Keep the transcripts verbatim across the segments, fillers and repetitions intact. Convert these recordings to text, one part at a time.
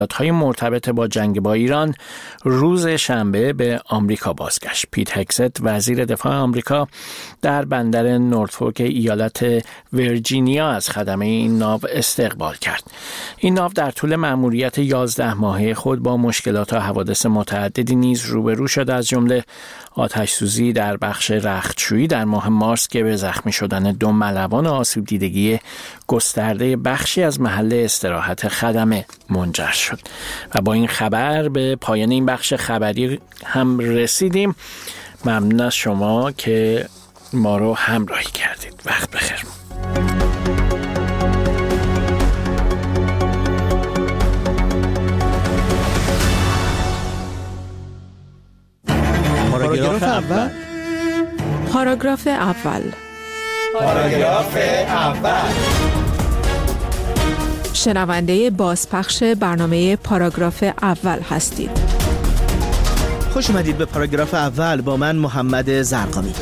های مرتبط با جنگ با ایران روز شنبه به آمریکا بازگشت. پیت هگست وزیر دفاع آمریکا در بندر نورفولک ایالت ویرجینیا از خدمه این ناو استقبال کرد. این ناو در طول مأموریت یازده ماهه خود با مشکلات و حوادث متعددی نیز روبرو شد، از جمله آتش سوزی در بخش رختشویی در ماه مارس که به زخمی شدن دو ملوان آسیب دیدگی گسترده بخشی از محل استراحت خدمه منجر شد. و با این خبر به پایان این بخش خبری هم رسیدیم. ممنون از شما که ما رو همراهی کردید. وقت بخیر. پاراگراف اول. پاراگراف اول. پاراگراف اول. شنونده بازپخش برنامه پاراگراف اول هستید. خوش اومدید به پاراگراف اول با من محمد زرقامی.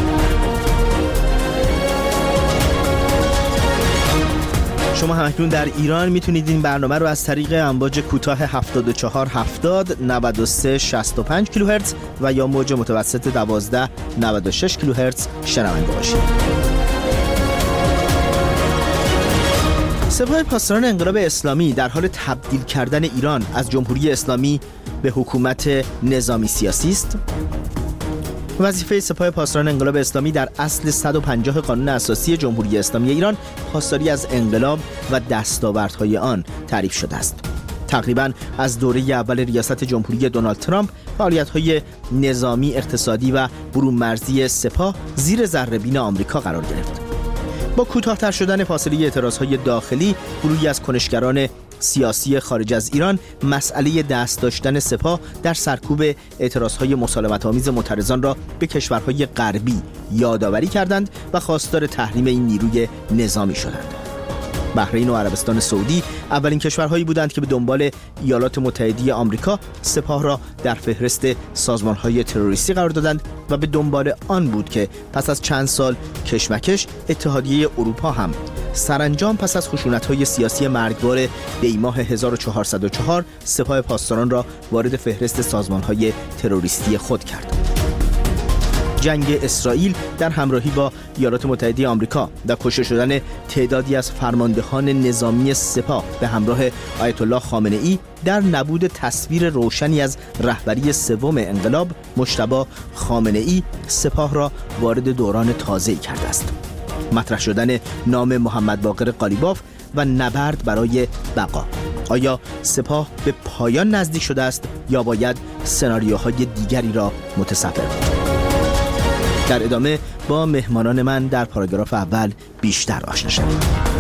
شما همکنون در ایران میتونید این برنامه رو از طریق امواج کوتاه هفتاد و چهار هفتاد نود و سه شصت و پنج کیلوهرتز و یا موج متوسط دوازده نود و شش کیلوهرتز شنونده باشید. سپاه پاسداران انقلاب اسلامی در حال تبدیل کردن ایران از جمهوری اسلامی به حکومت نظامی سیاسی است. وظیفه سپاه پاسداران انقلاب اسلامی در اصل صد و پنجاه قانون اساسی جمهوری اسلامی ایران پاسداری از انقلاب و دستاوردهای آن تعریف شده است. تقریباً از دوره اول ریاست جمهوری دونالد ترامپ فعالیت‌های نظامی، اقتصادی و برون مرزی سپاه زیر ذره‌بین آمریکا قرار گرفت. با کوتاه‌تر شدن فاصله اعتراضهای داخلی، گروهی از کنشگران سیاسی خارج از ایران مسئله دست داشتن سپاه در سرکوب اعتراضهای مسالمت‌آمیز معترضان را به کشورهای غربی یادآوری کردند و خواستار تحریم این نیروی نظامی شدند. بحرین و عربستان سعودی اولین کشورهایی بودند که به دنبال ایالات متحده آمریکا سپاه را در فهرست سازمان‌های تروریستی قرار دادند و به دنبال آن بود که پس از چند سال کشمکش اتحادیه اروپا هم سرانجام پس از خشونت‌های سیاسی مرگبار دی‌ماه هزار و چهارصد و چهار سپاه پاسداران را وارد فهرست سازمان‌های تروریستی خود کرد. جنگ اسرائیل در همراهی با ایالات متحده آمریکا و کشته شدن تعدادی از فرماندهان نظامی سپاه به همراه آیت الله خامنه ای در نبود تصویر روشنی از رهبری سوم انقلاب، مجتبی خامنه ای سپاه را وارد دوران تازه‌ای کرده است. مطرح شدن نام محمد باقر قالیباف و نبرد برای بقا. آیا سپاه به پایان نزدیک شده است یا باید سناریوهای دیگری را متصور بود؟ در ادامه با مهمانان من در پاراگراف اول بیشتر آشنا شویم.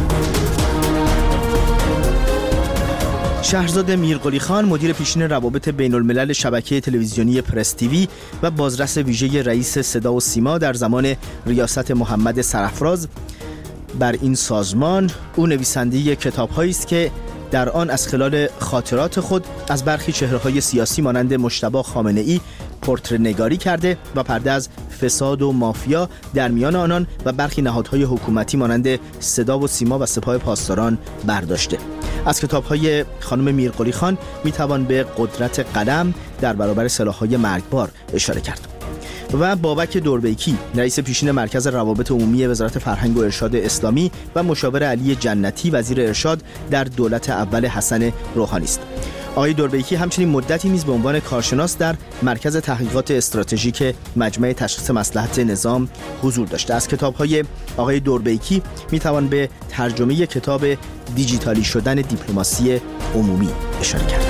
شهرزاد میرقلی خان، مدیر پیشین روابط بین الملل شبکه تلویزیونی پرس تیوی و بازرس ویژه رئیس صدا و سیما در زمان ریاست محمد سرافراز بر این سازمان، او نویسنده کتاب‌هایی است که در آن از خلال خاطرات خود از برخی چهره‌های سیاسی مانند مجتبی خامنه‌ای پورتره نگاری کرده و پرده از فساد و مافیا در میان آنان و برخی نهادهای حکومتی مانند صدا و سیما و سپاه پاسداران برداشته. از کتاب‌های خانم میرقلی خان میتوان به قدرت قلم در برابر سلاح‌های مرگبار اشاره کرد. و بابک دوربیکی، رئیس پیشین مرکز روابط عمومی وزارت فرهنگ و ارشاد اسلامی و مشاور علی جنتی وزیر ارشاد در دولت اول حسن روحانی است. آقای دوربیکی همچنین مدتی نیز به عنوان کارشناس در مرکز تحقیقات استراتژیک مجمع تشخیص مصلحت نظام حضور داشته. از کتاب‌های آقای دوربیکی میتوان به ترجمه کتاب دیجیتالی شدن دیپلماسی عمومی اشاره کرد.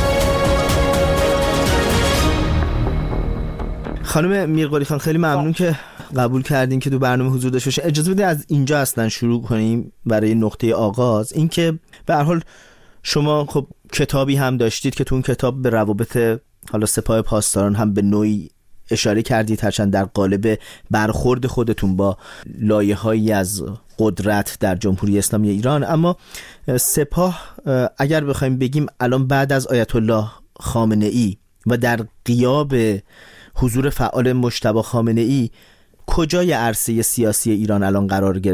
خانم میرقلی خان، خیلی ممنون که قبول کردین که تو برنامه حضور داشته باشین. اجازه بدید از اینجا اصلا شروع کنیم برای نقطه آغاز. اینکه به هر حال شما خب کتابی هم داشتید که تو اون کتاب به روابط حالا سپاه پاسداران هم به نوعی اشاره کردید، هرچند در قالب برخورد خودتون با لایه‌هایی از قدرت در جمهوری اسلامی ایران. اما سپاه اگر بخوایم بگیم الان بعد از آیت الله خامنه ای و در غیاب حضور فعال مجتبی خامنه ای کجای عرصه سیاسی ایران الان قرار گرفته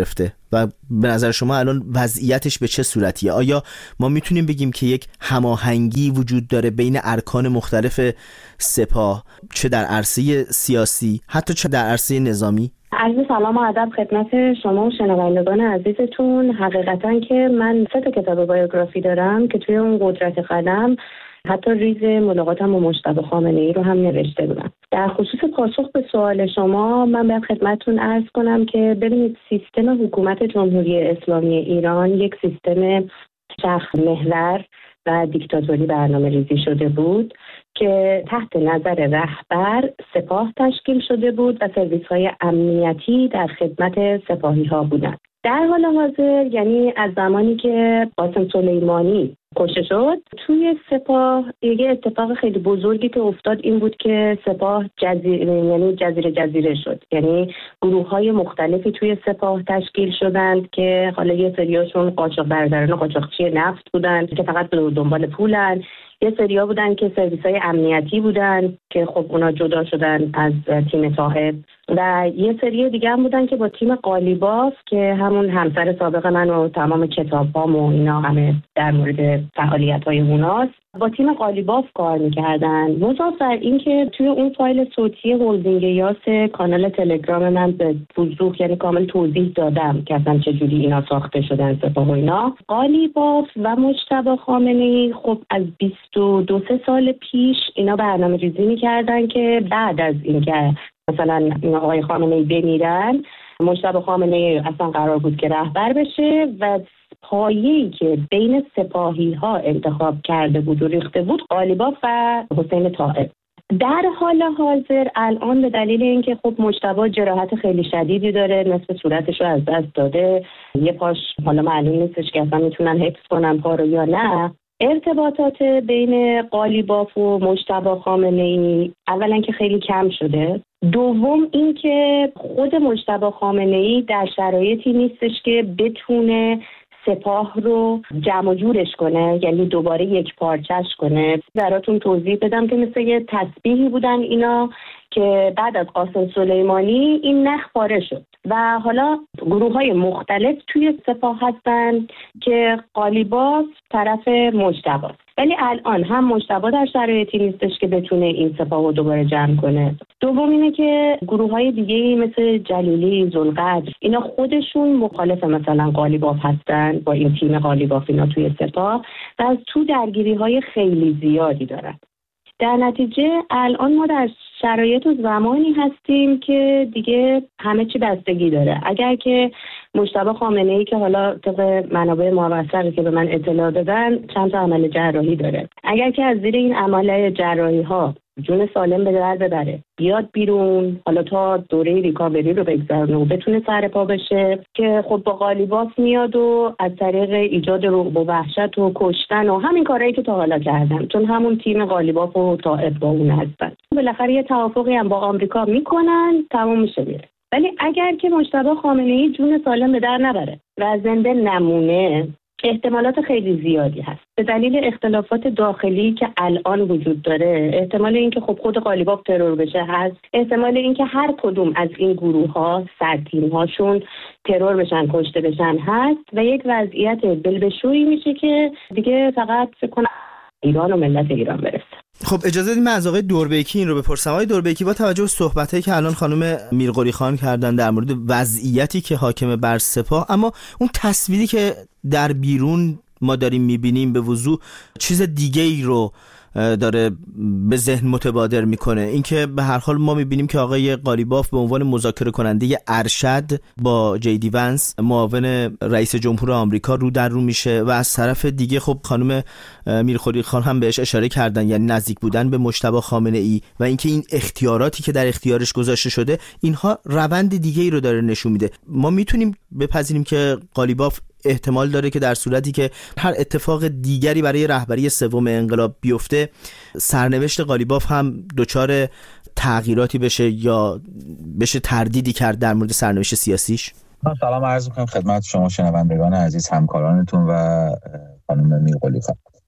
و به نظر شما الان وضعیتش به چه صورتیه؟ آیا ما میتونیم بگیم که یک هماهنگی وجود داره بین ارکان مختلف سپاه، چه در عرصه سیاسی حتی چه در عرصه نظامی؟ عرض سلام و ادب خدمت شما و شنوندگان عزیزتون. حقیقتا که من سه تا کتاب بایوگرافی دارم که توی اون قدرت قلم حتی ریز ملاقاتم با مجتبی خامنه‌ای رو هم نوشته بودم. در خصوص پاسخ به سوال شما من باید خدمتتون عرض کنم که ببینید سیستم حکومت جمهوری اسلامی ایران یک سیستم شخص محور و دیکتاتوری برنامه ریزی شده بود که تحت نظر رهبر سپاه تشکیل شده بود و سرویس‌های امنیتی در خدمت سپاهی‌ها بودند. در حال حاضر یعنی از زمانی که قاسم سلیمانی کشته شد توی سپاه یه اتفاق خیلی بزرگی که افتاد این بود که سپاه جزیره یعنی جزیره جزیره شد، یعنی گروه‌های مختلفی توی سپاه تشکیل شدند که حالا یه سریاشون قاچاق برادران قاچاقچی نفت بودند که فقط به دنبال پولن، یه سریا بودن که سرویس‌های امنیتی بودن که خب اونا جدا شدن از تیم صاحب و یه سری دیگه هم بودن که با تیم قالیباف که همون همسر سابق من و تمام کتابام و اینا همه در مورد فعالیت‌های اوناست، با تیم قالیباف کار می‌کردن. مضاف بر این که توی اون فایل صوتی هولدینگ یاس کانال تلگرام من به وضوح یعنی کامل توضیح دادم که اصلا چجوری اینا ساخته شدن سپاه و اینا. قالیباف و مجتبی خامنه‌ای خب از بیست و دو سال پیش اینا برنامه ریزی می‌کردن که بعد از اینکه مثلا آقای خامنه‌ای بمیرن مجتبی خامنه‌ای اصلا قرار بود که رهبر بشه و پایه‌ای که بین سپاهی‌ها انتخاب کرده بود و ریخته بود قالیباف و حسین طائب. در حال حاضر الان به دلیل اینکه خب مجتبی جراحت خیلی شدیدی داره، نصف صورتش رو از دست داده، یه پاش حالا معلوم نیستش که اصلا میتونن حفظ کنن پا رو یا نه، ارتباطات بین قالیباف و مجتبی خامنه‌ای اولا که خیلی کم شده، دوم این که خود مجتبی خامنه‌ای در شرایطی نیستش که بتونه سپاه رو جمع و جورش کنه، یعنی دوباره یک پارچش کنه. براتون توضیح بدم که مثل یه تسبیحی بودن اینا که بعد از قاسم سلیمانی این نخ پاره شد و حالا گروه‌های مختلف توی سپاه هستن که قالیباف طرف مجتبی، ولی الان هم مجتبی در شرایطی نیستش که بتونه این سپاه رو دوباره جمع کنه. دوم اینه که گروه‌های دیگه‌ای مثل جلیلی، ذوالقدر اینا خودشون مخالف مثلا قالیباف هستن با این تیم قالیباف اینا توی سپاه و از تو درگیری‌های خیلی زیادی دارن. در نتیجه الان ما در شرایط و زمانی هستیم که دیگه همه چی بستگی داره. اگر که مجتبی خامنه‌ای که حالا طبق منابع موثقی که به من اطلاع دادن چند تا عمل جراحی داره، اگر که از زیر این عمل جراحی ها جون سالم به در ببره بیاد بیرون، حالا تا دوره ریکاوری رو بگذرونه و بتونه سر پا بشه، که خب با قالیباف میاد و از طریق ایجاد رعب و وحشت و کشتن و همین کارهایی که تا حالا کردن، چون همون تیم قالیباف و طائف با اون هستن، بالاخره یه توافقی هم با آمریکا میکنن، تموم میشه میره. ولی اگر که مجتبی خامنه‌ای جون سالم به در نبره و زنده نمونه، احتمالات خیلی زیادی هست به دلیل اختلافات داخلی که الان وجود داره. احتمال اینکه خب خود قالیباف ترور بشه هست، احتمال اینکه هر کدوم از این گروه ها سرتیم هاشون ترور بشن، کشته بشن هست و یک وضعیت بلبشویی میشه که دیگه فقط فکر کنم ایران و ملت ایران برسه. خب اجازه بدید من از آقای دوربیکی این رو بپرسم. آقای دوربیکی، با توجه به صحبتایی که الان خانم میرقلی خان کردن در مورد وضعیتی که حاکم بر سپاه، اما اون تصویری که در بیرون ما داریم میبینیم به وضوح چیز دیگه ای رو داره به ذهن متبادر میکنه. اینکه به هر حال ما میبینیم که آقای قالیباف به عنوان مذاکره کننده ارشد با جی دی ونس معاون رئیس جمهور آمریکا رو در رو میشه و از طرف دیگه خب خانم میرخوری خان هم بهش اشاره کردن، یعنی نزدیک بودن به مجتبی خامنه‌ای و اینکه این اختیاراتی که در اختیارش گذاشته شده اینها روند دیگه ای رو داره نشون میده. ما میتونیم بپذیریم که قالیباف احتمال داره که در صورتی که هر اتفاق دیگری برای رهبری سوم انقلاب بیفته، سرنوشت قالیباف هم دچار تغییراتی بشه یا بشه تردیدی کرد در مورد سرنوشت سیاسیش؟ سلام عرض می‌کنم خدمت شما شنوندگان عزیز، همکارانتون و خانم میرقلی خان.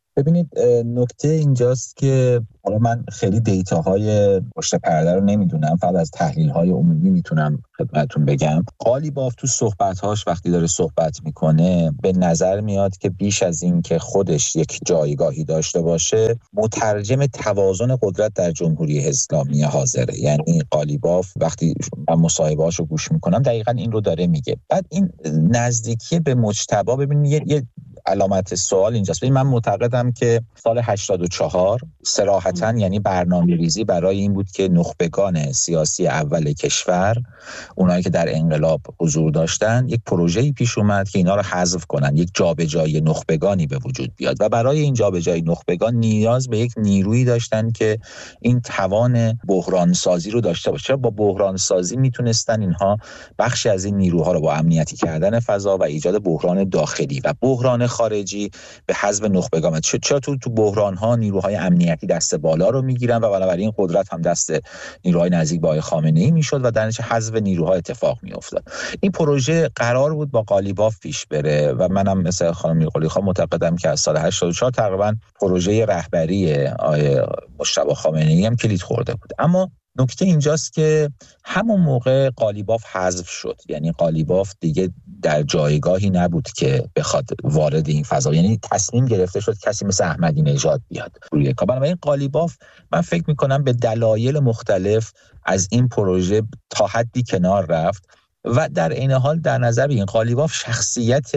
ببینید نکته اینجاست که حالا من خیلی دیتاهای پشت پرده رو نمیدونم، فقط از تحلیل‌های عمومی میتونم خدمتتون بگم. قالیباف تو صحبت‌هاش وقتی داره صحبت میکنه به نظر میاد که بیش از این که خودش یک جایگاهی داشته باشه، مترجم توازن قدرت در جمهوری اسلامی حاضره. یعنی قالیباف وقتی من مصاحبه‌هاشو گوش میکنم دقیقاً این رو داره میگه. بعد این نزدیکی به مجتبی، ببینید یه علامت سوال اینجاست. من معتقدم که سال هشتاد و چهار صراحتاً یعنی برنامه‌ریزی برای این بود که نخبگان سیاسی اول کشور، اونایی که در انقلاب حضور داشتن، یک پروژه‌ای پیش اومد که اینا رو حذف کنن، یک جابجایی نخبگانی به وجود بیاد و برای این جابجایی نخبگان نیاز به یک نیرویی داشتن که این توان بحران سازی رو داشته باشه. با بحران سازی میتونستن اینها بخشی از این نیروها رو با امنیتی کردن فضا و ایجاد بحران داخلی و بحران خارجی به حذف نخبگان. چرا تو تو بحران ها نیروهای امنیتی دست بالا رو میگیرن و بنابراین قدرت هم دست نیروهای نزدیک به آقای خامنه ای میشد و در نتیجه حذف نیروها اتفاق میافتاد. این پروژه قرار بود با قالیباف پیش بره و منم مثل خانم میرقلی خان معتقدم که از سال هشتاد و چهار تقریبا پروژه رهبری آقای مجتبی خامنه ای هم کلید خورده بود. اما نکته اینجاست که همون موقع قالیباف حذف شد. یعنی قالیباف دیگه در جایگاهی نبود که بخواد وارد این فضا، یعنی تصمیم گرفته شد کسی مثل احمدی نژاد بیاد روی کار. بنابراین قالیباف من فکر میکنم به دلایل مختلف از این پروژه تا حدی کنار رفت و در عین حال در نظر بگیرین قالیباف شخصیت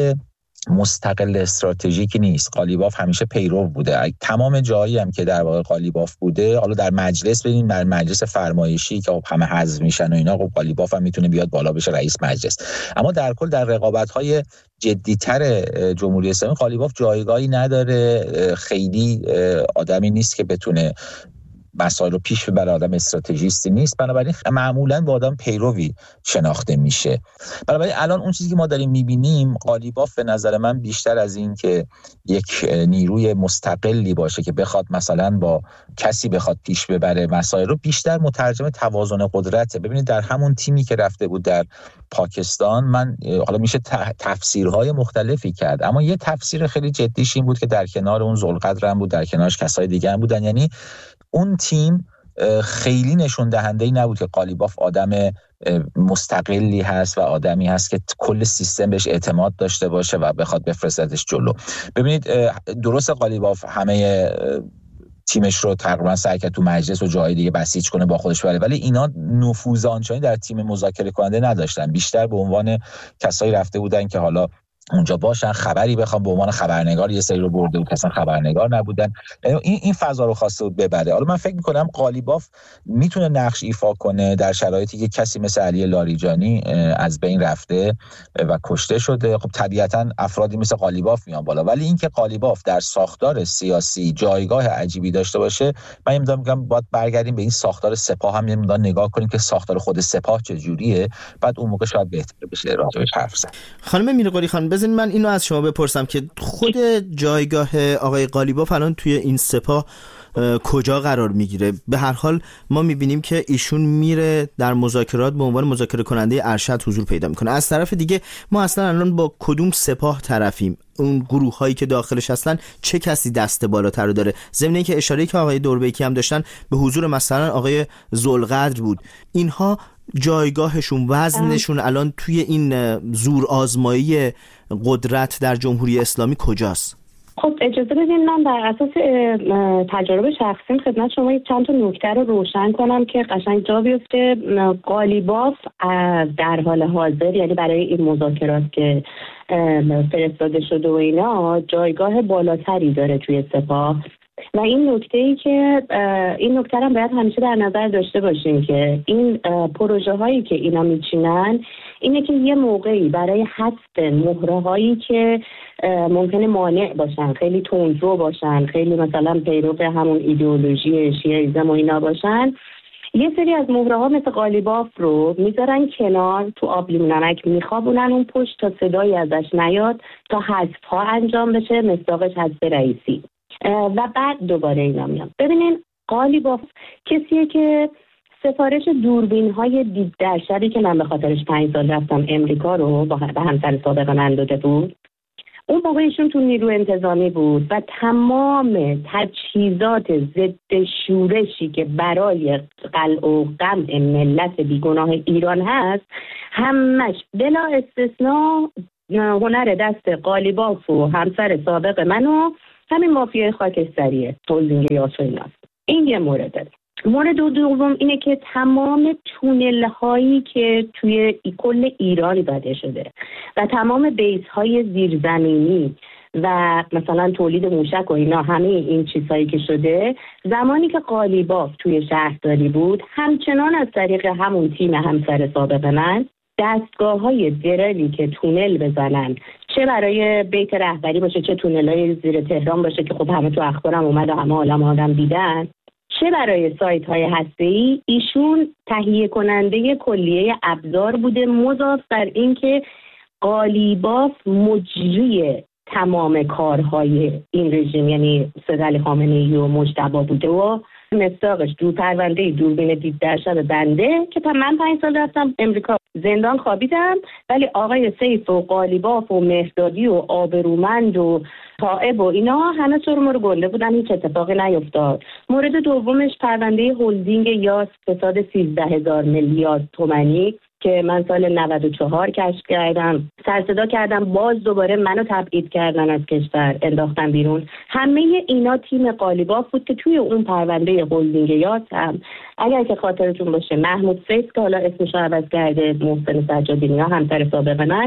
مستقل استراتژیکی نیست. قالیباف همیشه پیرو بوده. تمام جایی هم که در واقع قالیباف بوده، حالا در مجلس ببینید، در مجلس فرمایشی که خب همه حذف میشن و اینا، خب قالیباف هم میتونه بیاد بالا بشه رئیس مجلس. اما در کل در رقابت‌های جدی‌تر جمهوری اسلامی قالیباف جایگاهی نداره. خیلی آدمی نیست که بتونه مسائل رو پیش ببره، آدم استراتژیستی نیست، بنابراین معمولاً با آدم پیروی شناخته میشه. بنابراین الان اون چیزی که ما داریم میبینیم، قالیباف به نظر من بیشتر از این که یک نیروی مستقلی باشه که بخواد مثلا با کسی بخواد پیش ببره مسائل رو، بیشتر مترجم توازن قدرته. ببینید در همون تیمی که رفته بود در پاکستان، من حالا میشه تفسیرهای مختلفی کرد، اما یه تفسیر خیلی جدیش این بود که در کنار اون ذوالقدر هم بود، در کنارش کسای دیگه هم بودن. یعنی اون تیم خیلی نشون دهنده‌ای نبود که قالیباف آدم مستقلی هست و آدمی هست که کل سیستم بهش اعتماد داشته باشه و بخواد بفرستش جلو. ببینید درست قالیباف همه تیمش رو تقریبا سعی کرد تو مجلس و جای دیگه بسیج کنه با خودش ببره، ولی اینا نفوذ آنچنانی در تیم مذاکره کننده نداشتن. بیشتر به عنوان کسایی رفته بودن که حالا اونجا باشن، خبری بخوام، به عنوان خبرنگار یه سری رو برده بود که اصلا خبرنگار نبودن. این این فضا رو خواسته بود ببره. حالا من فکر می‌کنم قالیباف میتونه نقش ایفا کنه در شرایطی که کسی مثل علی لاریجانی از بین رفته و کشته شده. خب طبیعتاً افرادی مثل قالیباف میان بالا، ولی اینکه قالیباف در ساختار سیاسی جایگاه عجیبی داشته باشه، من میگم میگم باید برگردیم به این ساختار سپاه هم یه مقدار نگاه کنیم که ساختار خود سپاه چه جوریه، بعد اون موقع شاید بهتر بشه راجعش حرف زد. خانم میرقلی خان، بزنین من اینو از شما بپرسم که خود جایگاه آقای قالیباف الان توی این سپاه کجا قرار میگیره؟ به هر حال ما میبینیم که ایشون میره در مذاکرات به عنوان مذاکره کننده ارشد حضور پیدا میکنه. از طرف دیگه ما اصلا الان با کدوم سپاه طرفیم؟ اون گروه هایی که داخلش هستن چه کسی دست بالاتر رو داره؟ ضمن اینکه اشاره که آقای دوربیکی هم داشتن به حضور مثلا آقای ذوالقدر بود، اینها جایگاهشون، وزنشون الان توی این زور آزمایی قدرت در جمهوری اسلامی کجاست؟ خب اجازه بدین من بر اساس تجربه شخصیم خدمت شما چند تا نکته رو روشن کنم که قشنگ جا بیفته. قالیباف در حال حاضر، یعنی برای این مذاکرات که فرستاده شده و اینا، جایگاه بالاتری داره توی سپاه و این نکته‌ای که این نکته رو باید همیشه در نظر داشته باشیم که این پروژه هایی که اینا میچینن اینه که یه موقعی برای حذف مهره هایی که ممکنه مانع باشن، خیلی تندرو باشن، خیلی مثلا پیرو همون ایدئولوژی شیعیزم و اینا باشن، یه سری از مهره ها مثل قالیباف رو میذارن کنار، تو آب لیمو نمک میخوابونن اون پشت تا صدایی ازش نیاد، تا حذف ها انجام بشه، مصداقش حذف رئیسی و بعد دوباره اینا میان. ببینین قالیباف کسیه که سفارش دوربین های دید در شبی که من به خاطرش پنج سال رفتم امریکا رو با همسر سابق من داده بود اون موقع ایشون تو نیرو انتظامی بود و تمام تجهیزات ضد شورشی که برای قلع و قمع ملت بیگناه ایران هست همش بلا استثناء هنر دست قالیباف و همسر سابق من و همین مافیای خاکستریه هلدینگ یاسوینا. این یه مورده. مورد دوم اینه که تمام تونل هایی که توی کل ایران زده شده و تمام بیس های زیرزمینی و مثلا تولید موشک و اینا، همه این چیزهایی که شده زمانی که قالیباف توی شهرداری بود، همچنان از طریق همون تیم همسر سابق من دستگاه های درلی که تونل بزنن، چه برای بیت رهبری باشه چه تونل های زیر تهران باشه که خب همه تو اخبارم اومد و همه عالم آدم دیدن، چه برای سایت های هسته‌ای، ایشون تهیه کننده کلیه ابزار بوده، مضاف بر این که قالیباف مجری تمام کارهای این رژیم یعنی سید علی خامنه‌ای و مجتبی بوده و مصداقش دور پرونده دوربین دید در شب بنده که من پنج سال رفتم امریکا زندان خوابیدم، ولی آقای سیف و قالیباف و مهدادی و آبرومند و طائب و اینا همه سر ما رو گنده بودن، هیچ اتفاقی نیفتاد. مورد دومش پرونده هلدینگ یاس فساد سیزده هزار میلیارد تومانی که من سال نود و چهار کشف کردم، سرصدا کردم، باز دوباره منو تبعید کردن از کشور، انداختن بیرون. همه اینا تیم قالیباف بود که توی اون پرونده هلدینگ یاس هم اگر که خاطرتون باشه محمود سیف که حالا اسمش رو عوض کرده، محسن سجادی اینا همسر سابق من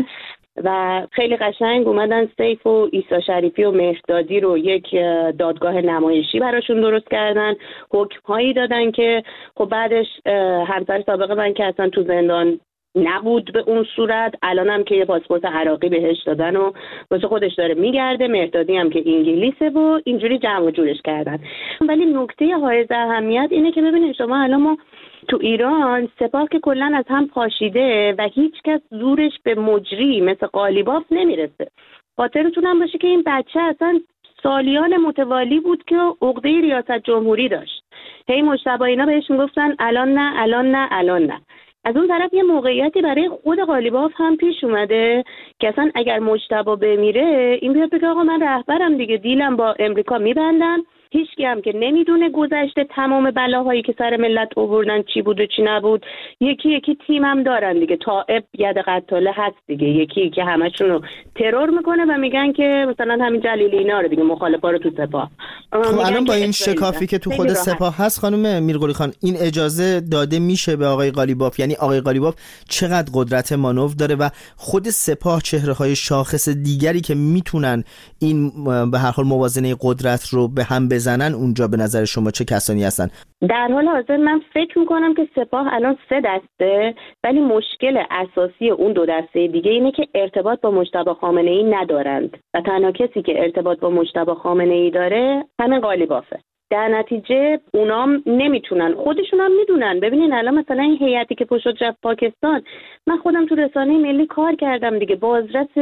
و خیلی قشنگ اومدن سیف و عیسی شریفی و مهدادی رو یک دادگاه نمایشی براشون درست کردن، حکم‌هایی دادن که خب بعدش همسر سابق من که اصلا تو زندان نبود به اون صورت، الان هم که یه پاسپورت عراقی بهش دادن و واسه خودش داره میگرده، مهدادی هم که انگلیسه و اینجوری جمع و جورش کردن. ولی نکته حائز اهمیت اینه که ببینید شما الان ما تو ایران سپاه که کلا از هم پاشیده و هیچ کس زورش به مجری مثل قالیباف نمیرسه. خاطرتون هم باشه که این بچه اصلا سالیان متوالی بود که عقده ریاست جمهوری داشت، هی مجتبی اینا بهش میگفتن الان نه الان نه الان نه. از اون طرف یه موقعیتی برای خود قالیباف هم پیش اومده که اصلا اگر مجتبی بمیره این بیاد بگه آقا من رهبرم دیگه، دیلم با امریکا میبندن، هیچکی هم که نمیدونه گذشته تمام بلاهایی که سر ملت آوردن چی بود و چی نبود، یکی یکی تیم هم دارن دیگه، طائب ید قتاله هست دیگه، یکی که همشون رو ترور میکنه و میگن که مثلا همین جلیلی اینا رو دیگه مخالفا رو تو سپاه. خب الان با این شکافی که تو خود سپاه هست خانم میرقلی خان، این اجازه داده میشه به آقای قالیباف؟ یعنی آقای قالیباف چقدر قدرت مانور داره و خود سپاه چهره‌های شاخص دیگری که میتونن این به هر حال موازنه قدرت رو به هم بزنن اونجا به نظر شما چه کسانی هستن؟ در حال حاضر من فکر میکنم که سپاه الان سه دسته، ولی مشکل اساسی اون دو دسته دیگه اینه که ارتباط با مجتبی خامنه‌ای ندارند و تنها کسی که ارتباط با مجتبی خامنه‌ای داره همین قالیبافه. در نتیجه اونام نمیتونن، خودشون هم میدونن. ببینین الان مثلا این هیئتی که پشت رفت پاکستان، من خودم تو رسانه ملی کار کردم دیگه، بازرس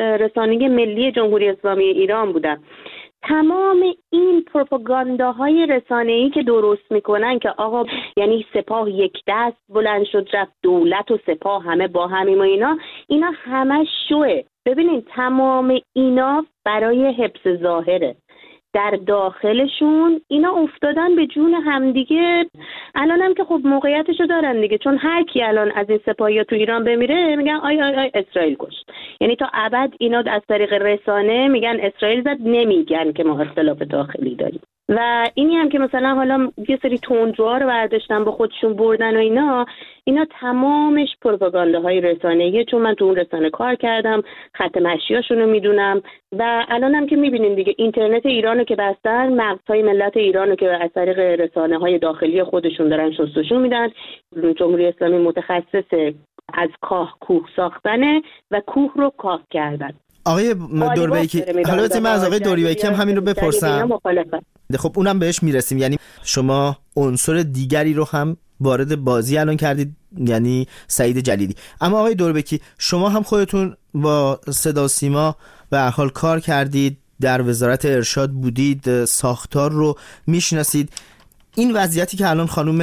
رسانه ملی جمهوری اسلامی ایران بودم. تمام این پروپاگانداهای رسانه‌ای که درست میکنن که آقا یعنی سپاه یک دست بلند شد رفت دولت و سپاه همه با همیم و اینا، اینا همه شوه. ببینین تمام اینا برای حفظ ظاهره، در داخلشون اینا افتادن به جون همدیگه. الان هم که خب موقعیتشو دارن دیگه، چون هر کی الان از این سپاهیا تو ایران بمیره میگن آی آی آی اسرائیل کشت، یعنی تا ابد اینا از طریق رسانه میگن اسرائیل زد، نمیگن که ما اختلاف داخلی داریم. و اینی هم که مثلا حالا یه سری تندروها رو برداشتن با خودشون بردن و اینا اینا تمامش پروپاگانداهای رسانه‌ایه، چون من تو اون رسانه کار کردم، خط مشیاشون رو میدونم. و الان هم که میبینین دیگه اینترنت ایرانو که بستن، مغزهای ملت ایرانو که از طریق رسانه‌های داخلی خودشون دارن شستشو میدن. جمهوری اسلامی متخصص از کاه کوه ساختنه و کوه رو کاه کردن. آقای دوربیکی، حالا من از آقای دوربیکی هم همین رو بپرسم. خب اونم بهش میرسیم. یعنی شما عنصر دیگری رو هم وارد بازی الان کردید، یعنی سعید جلیلی. اما آقای دوربیکی شما هم خودتون با صدا و سیما به هر حال کار کردید، در وزارت ارشاد بودید، ساختار رو میشناسید. این وضعیتی که الان خانم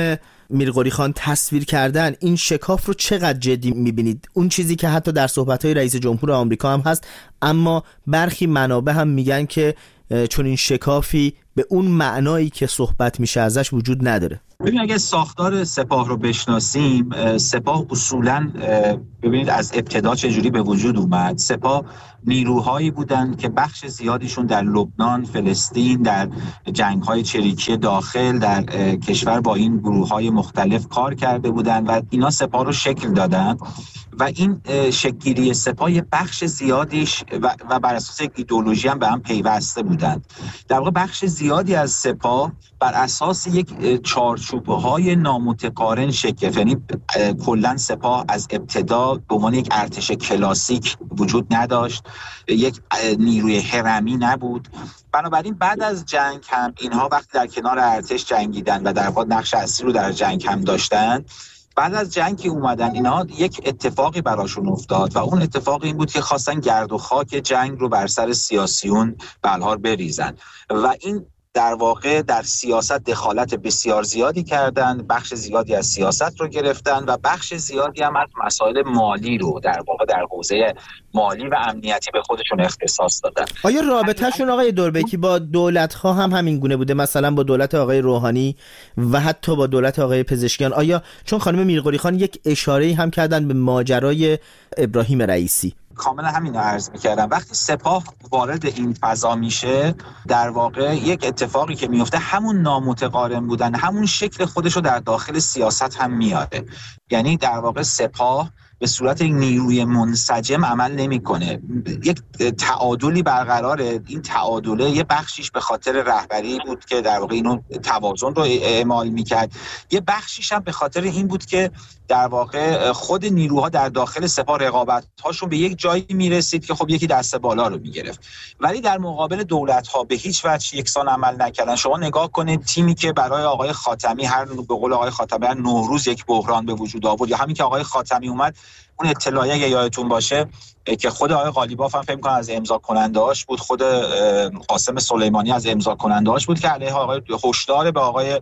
میرقلی خان تصویر کردن، این شکاف رو چقدر جدی میبینید؟ اون چیزی که حتی در صحبت‌های رئیس جمهور آمریکا هم هست، اما برخی منابع هم میگن که چون این شکافی به اون معنایی که صحبت میشه ازش وجود نداره. ببین اگه ساختار سپاه رو بشناسیم، سپاه اصولاً ببینید از ابتدا چجوری به وجود اومد. سپاه نیروهایی بودن که بخش زیادیشون در لبنان، فلسطین، در جنگ‌های چریکی داخل در کشور با این گروه‌های مختلف کار کرده بودن و اینا سپاه رو شکل دادن و این شکل‌گیری سپاه یه بخش زیادیش و, و بر اساس یک ایدئولوژی هم به هم پیوسته بودن. در واقع بخش زیادی از سپاه بر اساس یک چارچوب‌های نامتقارن شکل، یعنی کلاً سپاه از ابتدا به عنوان یک ارتش کلاسیک وجود نداشت، یک نیروی هرمی نبود. بنابراین بعد از جنگ هم اینها وقتی در کنار ارتش جنگیدن و در واقع نقش اصلی رو در جنگ هم داشتن، بعد از جنگ که اومدن اینا یک اتفاقی براشون افتاد و اون اتفاق این بود که خواستن گرد و خاک جنگ رو بر سر سیاسیون بلهار بریزن و این در واقع در سیاست دخالت بسیار زیادی کردن، بخش زیادی از سیاست رو گرفتن و بخش زیادی هم از مسائل مالی رو در واقع در حوزه مالی و امنیتی به خودشون اختصاص دادن. آیا رابطه‌شون آقای دوربکی با دولت‌ها هم همین گونه بوده؟ مثلا با دولت آقای روحانی و حتی با دولت آقای پزشکیان؟ آیا چون خانم میرقلی خان یک اشاره‌ای هم کردن به ماجرای ابراهیم رئیسی؟ کاملا همین رو عرض می‌کردم. وقتی سپاه وارد این فضا میشه، در واقع یک اتفاقی که میفته همون نامتقارن بودن، همون شکل خودش رو در داخل سیاست هم میاره. یعنی در واقع سپاه به صورت یک نیروی منسجم عمل نمی‌کنه. یک تعادلی برقراره. این تعادله یه بخشیش به خاطر رهبری بود که در واقع اینو توازن رو اعمال می‌کرد. یه بخشیش هم به خاطر این بود که در واقع خود نیروها در داخل سپاه رقابت‌هاشون به یک جایی میرسید که خب یکی دست بالا رو میگرفت. ولی در مقابل دولت‌ها به هیچ وجه یکسان عمل نکردن. شما نگاه کنید تیمی که برای آقای خاتمی هر به قول آقای خاتمی هر نوروز یک بحران به وجود آورد، یا همین که آقای خاتمی اومد اون اطلاعیه اگه یادتون باشه که خود آقای قالیباف هم فکر کنم از امضا کننده‌اش بود، خود قاسم سلیمانی از امضا کننده‌اش بود که علیه آقای هشدار به آقای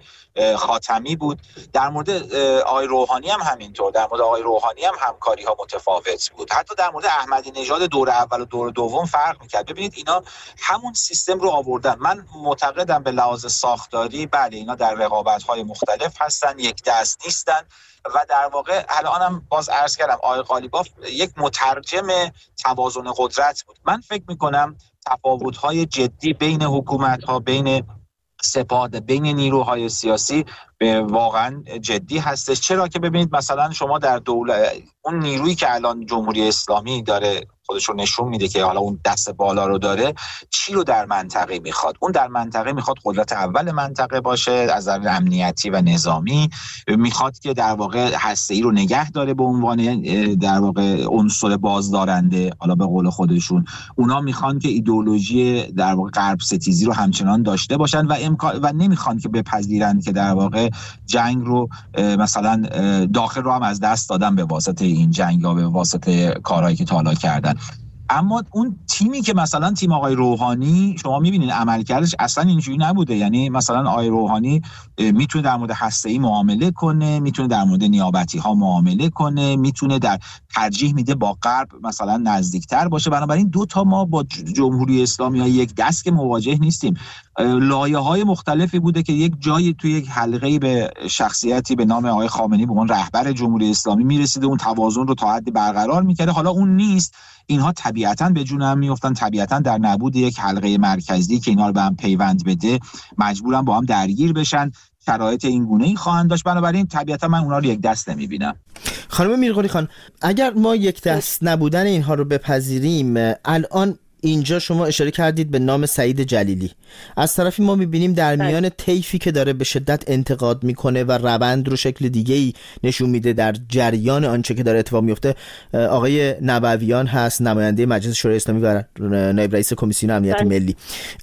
خاتمی بود. در مورد آقای روحانی هم همینطور، در مورد آقای روحانی هم همکاری‌ها متفاوت بود. حتی در مورد احمدی نژاد دور اول و دور دوم فرق می‌کرد. ببینید اینا همون سیستم رو آوردن. من معتقدم به لحاظ ساختاری بله اینا در رقابت‌های مختلف هستن، یک دست نیستن و در واقع الانم باز عرض کردم آقای قالیباف یک مترجم توازن قدرت بود. من فکر میکنم تفاوت‌های جدی بین حکومت‌ها، بین سپاه، بین نیروهای سیاسی به واقعا جدی هستش. چرا که ببینید مثلا شما در دولت اون نیرویی که الان جمهوری اسلامی داره خودش رو نشون میده که حالا اون دست بالا رو داره، چی رو در منطقه میخواد؟ اون در منطقه میخواد قدرت اول منطقه باشه از نظر امنیتی و نظامی، میخواد که در واقع هسته‌ای رو نگه داره به عنوان در واقع عنصر بازدارنده. حالا به قول خودشون اونا میخوان که ایدئولوژی در واقع غرب ستیزی رو همچنان داشته باشن و امکان و نمیخوان که بپذیرن که در واقع جنگ رو مثلا داخل رو هم از دست دادن به واسطه این جنگ یا به واسطه کارهایی که تا حالا کردن. اما اون تیمی که مثلا تیم آقای روحانی شما میبینید عملکردش اصلا اینجوری نبوده. یعنی مثلا آقای روحانی میتونه در مورد هسته‌ای معامله کنه، میتونه در مورد نیابتی ها معامله کنه، میتونه در ترجیح میده با غرب مثلا نزدیکتر باشه. بنابراین دو تا ما با جمهوری اسلامی ها یک دست که مواجه نیستیم. لایه‌های مختلفی بوده که یک جایی توی یک حلقه‌ای به شخصیتی به نام آقای خامنه‌ای به عنوان رهبر جمهوری اسلامی میرسیده، اون توازن رو تا حدی برقرار میکرده. حالا اون نیست. اینها طبیعتاً به جون هم میافتن، طبیعتاً در نبود یک حلقه مرکزی که اینا رو به هم پیوند بده مجبورن با هم درگیر بشن. شرایط این گونه‌ای خواهند داشت. بنابراین طبیعتاً من اونها رو یک دست نمیبینم. خانم میرقلی خان، اگر ما یک دست نبودن اینها رو بپذیریم، الان اینجا شما اشاره کردید به نام سعید جلیلی. از طرفی ما میبینیم در میان طیفی که داره به شدت انتقاد میکنه و روند رو شکل دیگه‌ای نشون میده در جریان آنچه که داره اتفاق میفته، آقای نبویان هست، نماینده مجلس شورای اسلامی و نایب رئیس کمیسیون امنیت ملی.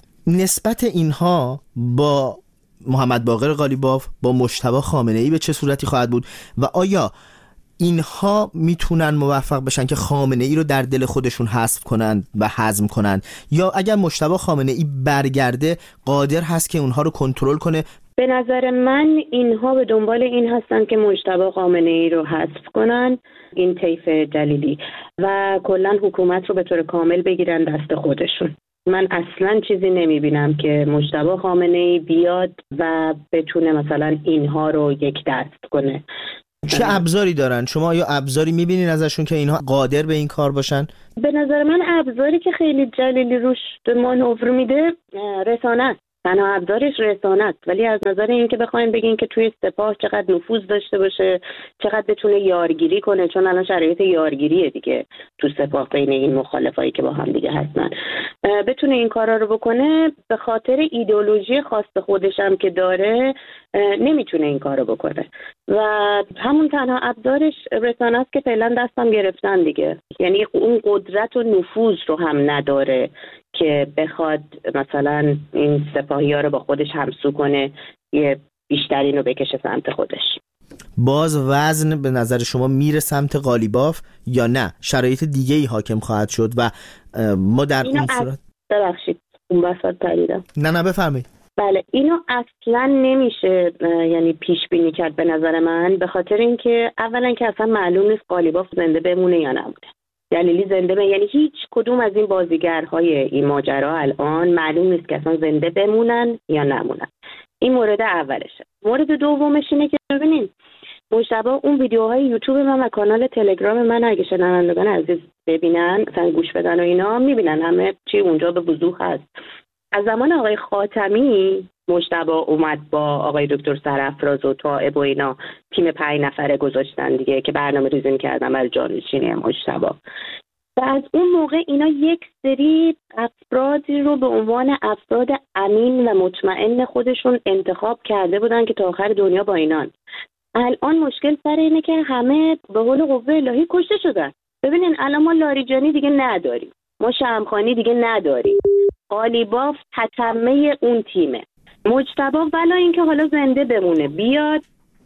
نسبت اینها با محمد باقر قالیباف، با مجتبی خامنه‌ای به چه صورتی خواهد بود و آیا اینها میتونن موفق بشن که خامنه ای رو در دل خودشون حذف کنن و هضم کنن، یا اگر مجتبی خامنه ای برگرده قادر هست که اونها رو کنترل کنه؟ به نظر من اینها به دنبال این هستن که مجتبی خامنه ای رو حذف کنن، این طیف جلیلی، و کلا حکومت رو به طور کامل بگیرن دست خودشون. من اصلا چیزی نمیبینم که مجتبی خامنه ای بیاد و بتونه مثلا اینها رو یک دست کنه. چه ابزاری دارن؟ شما یا ابزاری میبینین ازشون که اینها قادر به این کار باشن؟ به نظر من ابزاری که خیلی جلیلی روش مانور میده رسانه است. تنها ابزارش رسانه است، ولی از نظر این که بخوایم بگین که توی سپاه چقدر نفوذ داشته باشه، چقدر بتونه یارگیری کنه، چون الان شرایط یارگیریه دیگه تو سپاه بین این مخالفایی که با هم دیگه هستن، بتونه این کارا رو بکنه، به خاطر ایدئولوژی خاص خودش هم که داره نمیتونه این کارو بکنه و همون تنها ابزارش رسانه است که فعلا دستم گرفتن دیگه. یعنی اون قدرت و نفوذ رو هم نداره که بخواد مثلا این سپاهی ها رو با خودش همسو کنه، یه بیشترین رو بکشه سمت خودش. باز وزن به نظر شما میره سمت قالیباف یا نه شرایط دیگه ای حاکم خواهد شد و ما در اون صورت؟ ببخشید اون بساط پریدم. نه نه بفرمایید. بله، اینو اصلا نمیشه یعنی پیش بینی کرد به نظر من، به خاطر اینکه اولا که اصلا معلوم نیست قالیباف زنده بمونه یا نمونه. جلیلی زنده به یعنی هیچ کدوم از این بازیگرهای این ماجرا الان معلوم نیست که اصلا زنده بمونن یا نمونن. این مورد اولشه. مورد دومش اینه که ببینین مجتبی اون ویدیوهای یوتیوب من و کانال تلگرام من اگه شنوندگان عزیز ببینن مثلا گوش بدن و اینا میبینن همه چی اونجا به وضوح هست. از زمان آقای خاتمی مجتبی اومد با آقای دکتر سرافراز و طائب و اینا تیم پنج نفره گذاشتن دیگه که برنامه ریزی می‌کردن برای جانشینی مجتبی. و از اون موقع اینا یک سری افرادی رو به عنوان افراد امین و مطمئن خودشون انتخاب کرده بودن که تا آخر دنیا با اینان. الان مشکل سر اینه که همه به قول قوه الهی کشته شدن. ببینین الان ما لاریجانی دیگه نداریم، ما شمخانی دیگه نداریم، قالیباف تتمه اون تیمه. مجتبی ولی اینکه حالا زنده بمونه بیاد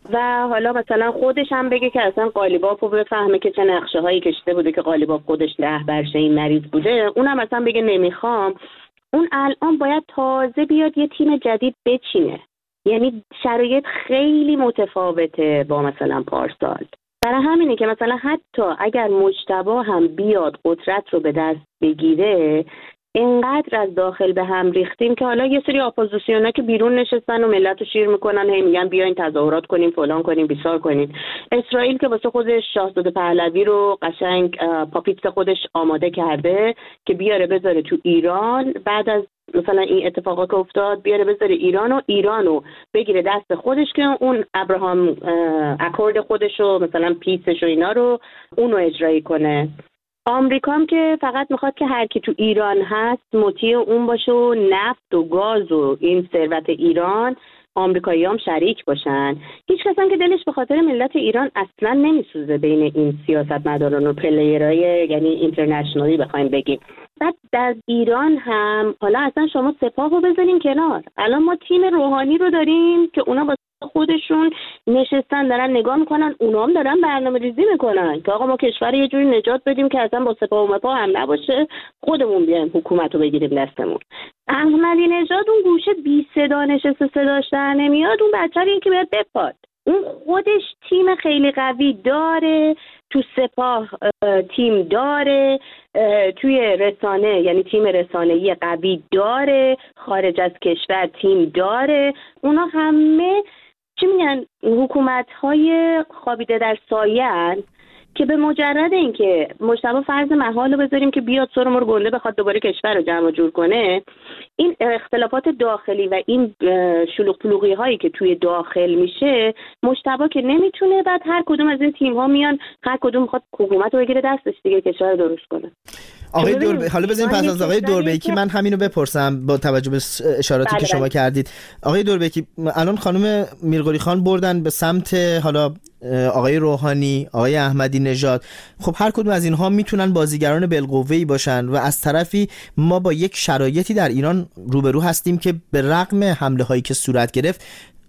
و حالا مثلا خودش هم بگه که اصلا قالیباف رو بفهمه که چه نقشه هایی کشیده بوده که قالیباف خودش رهبرش این مریض بوده، اونم مثلا بگه نمیخوام، اون الان باید تازه بیاد یه تیم جدید بچینه. یعنی شرایط خیلی متفاوته با مثلا پارسال. برای همینه که مثلا حتی اگر مجتبی هم بیاد قدرت رو به دست بگیره، اینقدر از داخل به هم ریختیم که حالا یه سری اپوزیسیونا که بیرون نشستن و ملت رو شیر میکنن، هی میگن بیاین تظاهرات کنیم، فلان کنیم، بیسار کنیم. اسرائیل که واسه خودش شاهزاده پهلوی رو قشنگ پاپیت خودش آماده کرده که بیاره بذاره تو ایران، بعد از مثلا این اتفاقا که افتاد بیاره بذاره ایران و ایرانو بگیره دست خودش که اون ابراهام اکورد خودش رو مثلا پیسش و اینا رو اونو اجرایی کنه. آمریکا هم که فقط میخواد که هر کی تو ایران هست مطیع اون باشه و نفت و گاز و این ثروت ایران آمریکایی هم شریک باشن. هیچ کس هم که دلش به خاطر ملت ایران اصلا نمیسوزه بین این سیاستمداران و پلیرای یعنی اینترنشنالی بخوایم بگیم. بعد در ایران هم حالا اصلا شما سپاه رو بذارین کنار، الان ما تیم روحانی رو داریم که اونا با خودشون نشستن دارن نگاه میکنن، اونا هم دارن برنامه ریزی میکنن که آقا ما کشور یه جوری نجات بدیم که اصلا با سپاه و مپاه هم نباشه، خودمون بیایم حکومت رو بگیریم دستمون. احمدی نژاد اون گوشه بی صدا نشسته، صداش در نمیاد، اون بچه این که باید بپاد. اون خودش تیم خیلی قوی داره، تو سپاه تیم داره، توی رسانه یعنی تیم رسانه‌ای قوی داره، خارج از کشور تیم داره. اونا همه چی میگن حکومت‌های خوابیده در سایه‌ان که به مجرد اینکه مجتبی فرض محال رو بذاریم که بیاد سر ما رو گنده بخواد دوباره کشور رو جمع جور کنه، این اختلافات داخلی و این شلوغ پلوغی هایی که توی داخل میشه، مجتبی که نمیتونه، بعد هر کدوم از این تیم ها میان هر کدوم میخواد حکومت رو بگیره دستش دیگه کشور رو درست کنه. آقای دوربه، حالا بزنین پس از آقای دوربیکی من همینو بپرسم با توجه به اشاراتی بله که شما بله. کردید. آقای دوربیکی، الان خانم میرقلی خان بردن به سمت حالا آقای روحانی، آقای احمدی نژاد، خب هر کدوم از اینها میتونن بازیگران بالقوه‌ای باشن و از طرفی ما با یک شرایطی در ایران روبرو هستیم که به رغم حمله هایی که صورت گرفت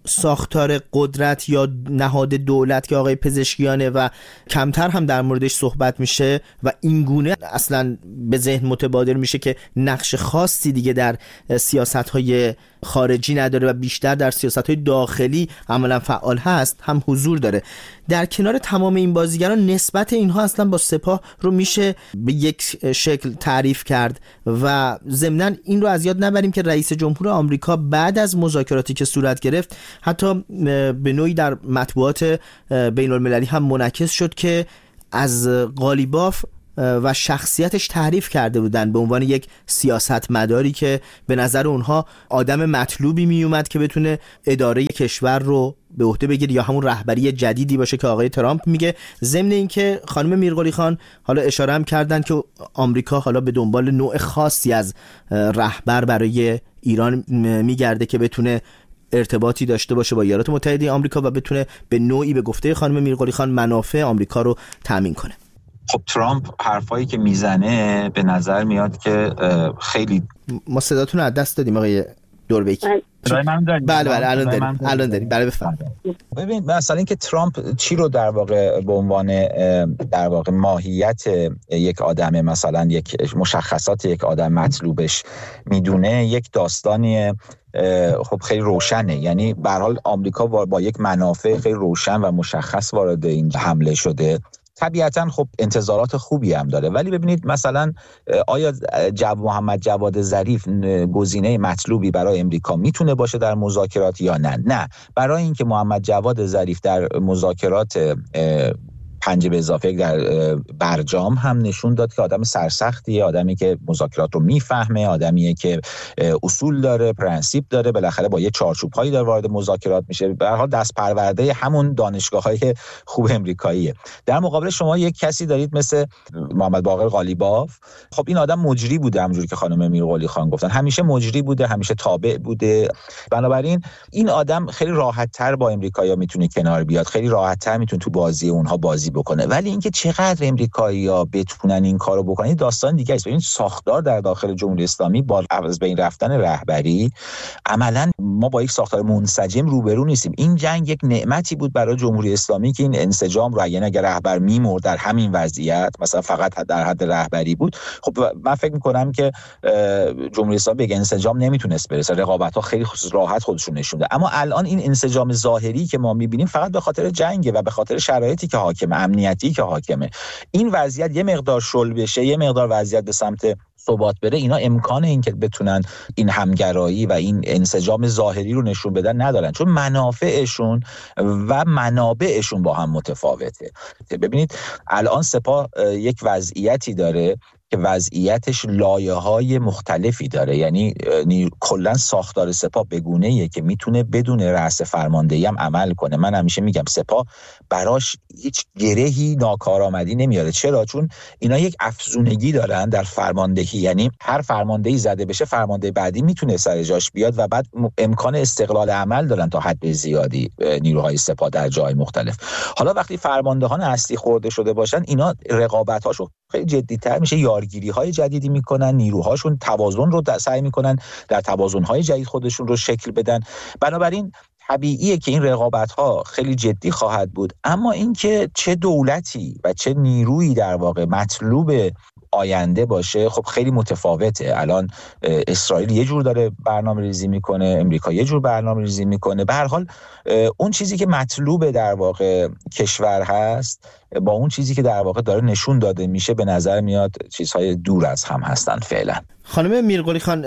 ساختار قدرت یا نهاد دولت که آقای پزشکیانه و کمتر هم در موردش صحبت میشه و این گونه اصلا به ذهن متبادر میشه که نقش خاصی دیگه در سیاست‌های خارجی نداره و بیشتر در سیاست‌های داخلی عملا فعال هست هم حضور داره. در کنار تمام این بازیگران نسبت اینها اصلا با سپاه رو میشه به یک شکل تعریف کرد و ضمناً این رو از یاد نبریم که رئیس جمهور آمریکا بعد از مذاکراتی که صورت گرفت حتی به نوعی در مطبوعات بین المللی هم منعکس شد که از قالیباف و شخصیتش تعریف کرده بودن به عنوان یک سیاستمداری که به نظر اونها آدم مطلوبی می اومد که بتونه اداره کشور رو به عهده بگیره یا همون رهبری جدیدی باشه که آقای ترامپ میگه. ضمن این که خانم میرقلی خان حالا اشاره هم کردن که آمریکا حالا به دنبال نوع خاصی از رهبر برای ایران میگرده که بتونه ارتباطی داشته باشه با ایالات متحده آمریکا و بتونه به نوعی به گفته خانم میرقلی خان منافع آمریکا رو تامین کنه. خب ترامپ حرفایی که میزنه به نظر میاد که خیلی ما صداتون رو از دست دادیم آقای دوربیکی. بله بله الان داریم الان داریم بله بفرمایید. ببین مثلا اینکه ترامپ چی رو در واقع به عنوان در واقع ماهیت یک آدم مثلا یک مشخصات یک آدم مطلوبش میدونه یک داستانی خب خیلی روشنه. یعنی به هر حال آمریکا با یک منافع خیلی روشن و مشخص وارد این حمله شده. طبیعتاً خب انتظارات خوبی هم داره، ولی ببینید مثلا آیا جو محمد جواد ظریف گزینه مطلوبی برای امریکا میتونه باشه در مذاکرات یا نه؟ نه. برای اینکه محمد جواد ظریف در مذاکرات پنج به اضافه در برجام هم نشون داد که آدم سرسختیه، آدمی که مذاکرات رو میفهمه، آدمیه که اصول داره، پرنسیپ داره، بالاخره با یه چارچوب‌هایی داره وارد مذاکرات میشه. به هر حال دست پرورده همون دانشگاه‌های خوب امریکاییه. در مقابل شما یک کسی دارید مثل محمد باقر قالیباف. خب این آدم مجری بوده، همونجوری که خانم میرقلی خان گفتن، همیشه مجری بوده، همیشه تابع بوده. بنابراین این آدم خیلی راحت‌تر با امریکایی‌ها میتونه کنار بیاد، خیلی راحت‌تر میتونه تو بازی اونها بازی بکنه. ولی اینکه چقدر امریکایی‌ها بتونن این کارو بکنن داستان دیگه است. ببین ساختار در داخل جمهوری اسلامی با از بین رفتن رهبری عملاً ما با یک ساختار منسجم روبرو نیستیم. این جنگ یک نعمتی بود برای جمهوری اسلامی که این انسجام رو، یعنی اگر رهبر میمرد در همین وضعیت مثلا فقط در حد رهبری بود، خب من فکر می‌کنم که جمهوری اسلامی به انسجام نمیتونست برسه. رقابت‌ها خیلی راحت خودشون نشون داد. اما الان این انسجام ظاهری که ما می‌بینیم فقط به خاطر جنگ و به خاطر شرایطی که حاکمه، امنیتی که حاکمه. این وضعیت یه مقدار شل بشه، یه مقدار وضعیت به سمت ثبات بره، اینا امکان این که بتونن این همگرایی و این انسجام ظاهری رو نشون بدن ندارن، چون منافعشون و منابعشون با هم متفاوته. ببینید الان سپاه یک وضعیتی داره که وضعیتش لایه‌های مختلفی داره. یعنی کلا ساختار سپاه بگونه‌ایه که میتونه بدون رأس فرماندهی هم عمل کنه. من همیشه میگم سپاه براش هیچ گرهی ناکارآمدی نمیاره. چرا؟ چون اینا یک افزونگی دارن در فرماندهی. یعنی هر فرماندهی زده بشه فرمانده بعدی میتونه سر جاش بیاد و بعد امکان استقلال عمل دارن تا حد زیادی نیروهای سپاه در جای مختلف. حالا وقتی فرماندهان اصلی خورده شده باشن، اینا رقابت‌هاشون خیلی جدی‌تر میشه، یارگیری‌های جدیدی میکنن، نیروهاشون توازن رو سعی میکنن در توازن‌های جدید خودشون رو شکل بدن. بنابراین طبیعیه که این رقابت‌ها خیلی جدی خواهد بود. اما اینکه چه دولتی و چه نیرویی در واقع مطلوب آینده باشه خب خیلی متفاوته. الان اسرائیل یه جور داره برنامه ریزی میکنه، امریکا یه جور برنامه ریزی میکنه. به هر حال اون چیزی که مطلوب در واقع کشور هست با اون چیزی که در واقع داره نشون داده میشه به نظر میاد چیزهای دور از هم هستن فعلا. خانم میرقلی خان،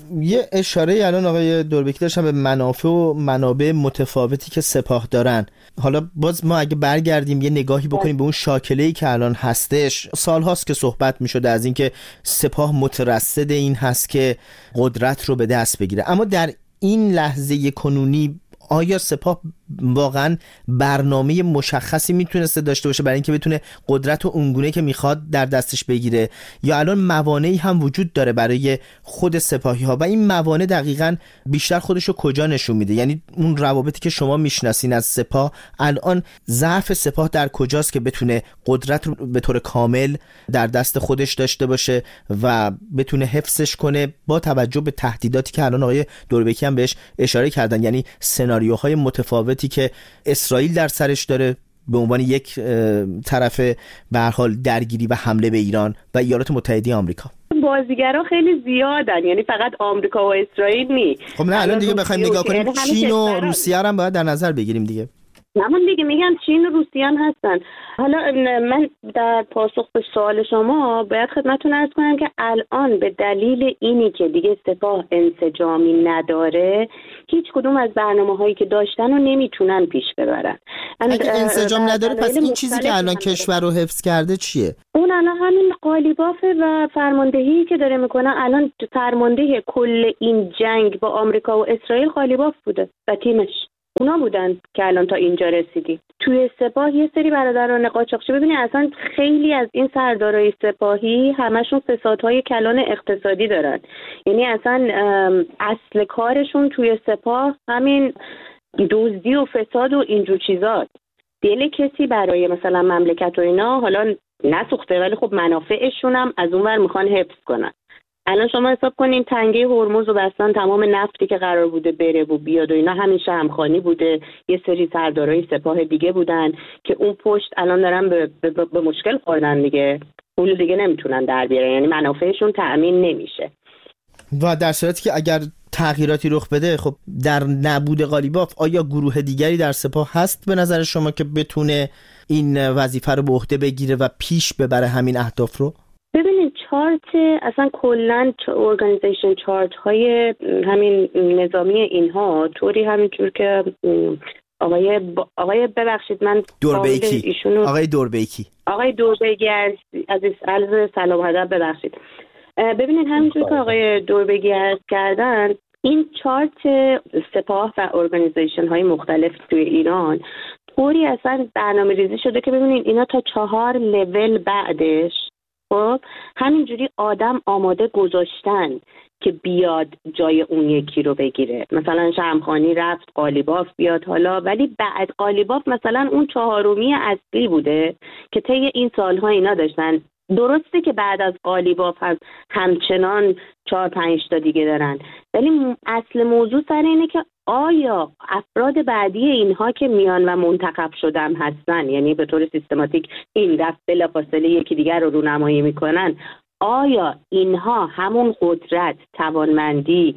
یه اشاره الان آقای دوربیکی داشتن به منافع و منابع متفاوتی که سپاه دارن. حالا باز ما اگه برگردیم یه نگاهی بکنیم به اون شاکله‌ای که الان هستش، سال‌هاست که صحبت می‌شده از اینکه سپاه مترصد این هست که قدرت رو به دست بگیره. اما در این لحظه کنونی آیا سپاه واقعا برنامه مشخصی میتونسته داشته باشه برای اینکه بتونه قدرت و اونگونه که میخواد در دستش بگیره، یا الان موانعی هم وجود داره برای خود سپاهی ها و این موانع دقیقاً بیشتر خودشو کجا نشون میده؟ یعنی اون روابطی که شما میشناسین از سپاه، الان ضعف سپاه در کجاست که بتونه قدرت رو به طور کامل در دست خودش داشته باشه و بتونه حفظش کنه با توجه به تهدیداتی که الان آقای دوربکی هم بهش اشاره کردن، یعنی سناریوهای متفاوتی که اسرائیل در سرش داره به عنوان یک طرف به هر حال درگیری و حمله به ایران و ایالات متحده آمریکا. بازیگرا خیلی زیادن، یعنی فقط آمریکا و اسرائیل نی. خب نه الان دیگه بخوایم نگاه کنیم چین و روسیه هم باید در نظر بگیریم دیگه. همون دیگه میگم چین و روسیه هم هستن. حالا من در پاسخ به سوال شما باید خدمتتون عرض کنم که الان به دلیل اینی که دیگه سپاه انسجامی نداره، هیچ کدوم از برنامه‌هایی که داشتن رو نمیتونن پیش ببرن. اگه انسجام نداره پس این چیزی که الان کشور رو حفظ کرده چیه؟ اون الان همین قالیبافه و فرماندهی که داره میکنه. الان فرمانده کل این جنگ با آمریکا و اسرائیل قالیباف بوده و تیمش. اونا بودن که الان تا اینجا رسیدیم. توی سپاه یه سری برادران قاچاقچی، ببینید اصلا خیلی از این سردارای سپاهی همشون فسادهای کلان اقتصادی دارن. یعنی اصلا اصل کارشون توی سپاه همین دزدی و فساد و اینجور چیزاست. دل کسی برای مثلا مملکت و اینا حالا نسوخته، ولی خب منافعشون هم از اون ور میخوان حفظ کنن. الان شما حساب کنین تنگه هرمز و بستن تمام نفتی که قرار بوده بره و بیاد و اینا همیشه همخوانی بوده. یه سری سردارای سپاه دیگه بودن که اون پشت الان دارن به, به, به مشکل خوردن دیگه، پول دیگه نمیتونن در بیارن، یعنی منافعشون تأمین نمیشه. و در صورتی که اگر تغییراتی رخ بده، خب در نبود قالیباف آیا گروه دیگری در سپاه هست به نظر شما که بتونه این وظیفه رو به عهده بگیره و پیش ببره همین اهداف رو؟ ببینید چارت اصلا کلن ارگانیزیشن چارت های همین نظامی اینها طوری همینجور که آقای با... آقای ببخشید من دوربیکی ایشونو... آقای دوربیکی آقای دوربیکی عزیز عرض سلام ادب ببخشید. ببینید همینجور که آقای دوربیکی عرض کردن، این چارت سپاه و ارگانیزیشن های مختلف توی ایران طوری اصلا برنامه ریزی شده که ببینید اینا تا چهار لول بعدش خب همینجوری آدم آماده گذاشتن که بیاد جای اون یکی رو بگیره. مثلا شمخانی رفت قالیباف بیاد حالا، ولی بعد قالیباف مثلا اون چهارمی اصلی بوده که طی این سالها اینا داشتن. درسته که بعد از قالیباف هم همچنان چهار پنج تا دیگه دارن، ولی اصل موضوع سر اینه که آیا افراد بعدی اینها که میان و منتخب شدن هستن، یعنی به طور سیستماتیک این دفعه بلافاصله یکی دیگر رو رونمایی میکنن، آیا اینها همون قدرت، توانمندی،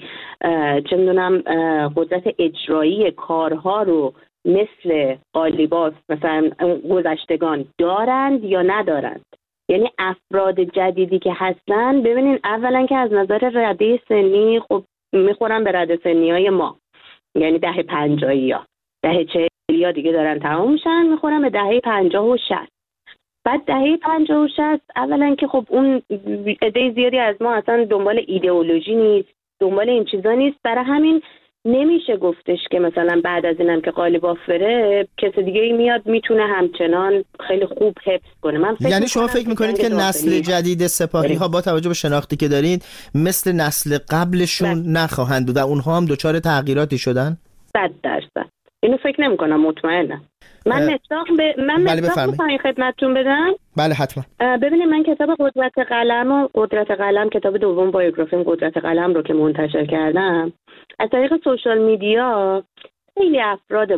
چه میدونم قدرت اجرایی کارها رو مثل قالیباف مثلا گذشتگان دارند یا ندارند؟ یعنی افراد جدیدی که هستن، ببینین اولا که از نظر رده سنی خب میخورن به رده سنی های ما، یعنی دهه پنجاهی ها دهه چهلی ها دیگه دارن تمام میشن، میخورن به دهه پنجاه و شصت. بعد دهه پنجاه و شصت اولا که خب اون عده زیادی از ما اصلا دنبال ایدئولوژی نیست، دنبال این چیزا نیست، برای همین نمیشه گفتش که مثلا بعد از اینم که قالیباف بره کس دیگه ای میاد میتونه همچنان خیلی خوب حفظ کنه. من فکر یعنی شما فکر میکنید که نسل جدید سپاهی ها با توجه به شناختی که دارین مثل نسل قبلشون بله. نخواهند بود و اونها هم دچار تغییراتی شدن؟ صد درصد اینو فکر نمیکنم، مطمئنم. من مصداق به من بله مصداق میخوام خدمتتون بدم. بله حتما. ببینید من کتاب قدرت قلم و قدرت قلم کتاب دوم بایوگرافی قدرت قلم رو که منتشر کردم، از طریق سوشال میدیا خیلی افراد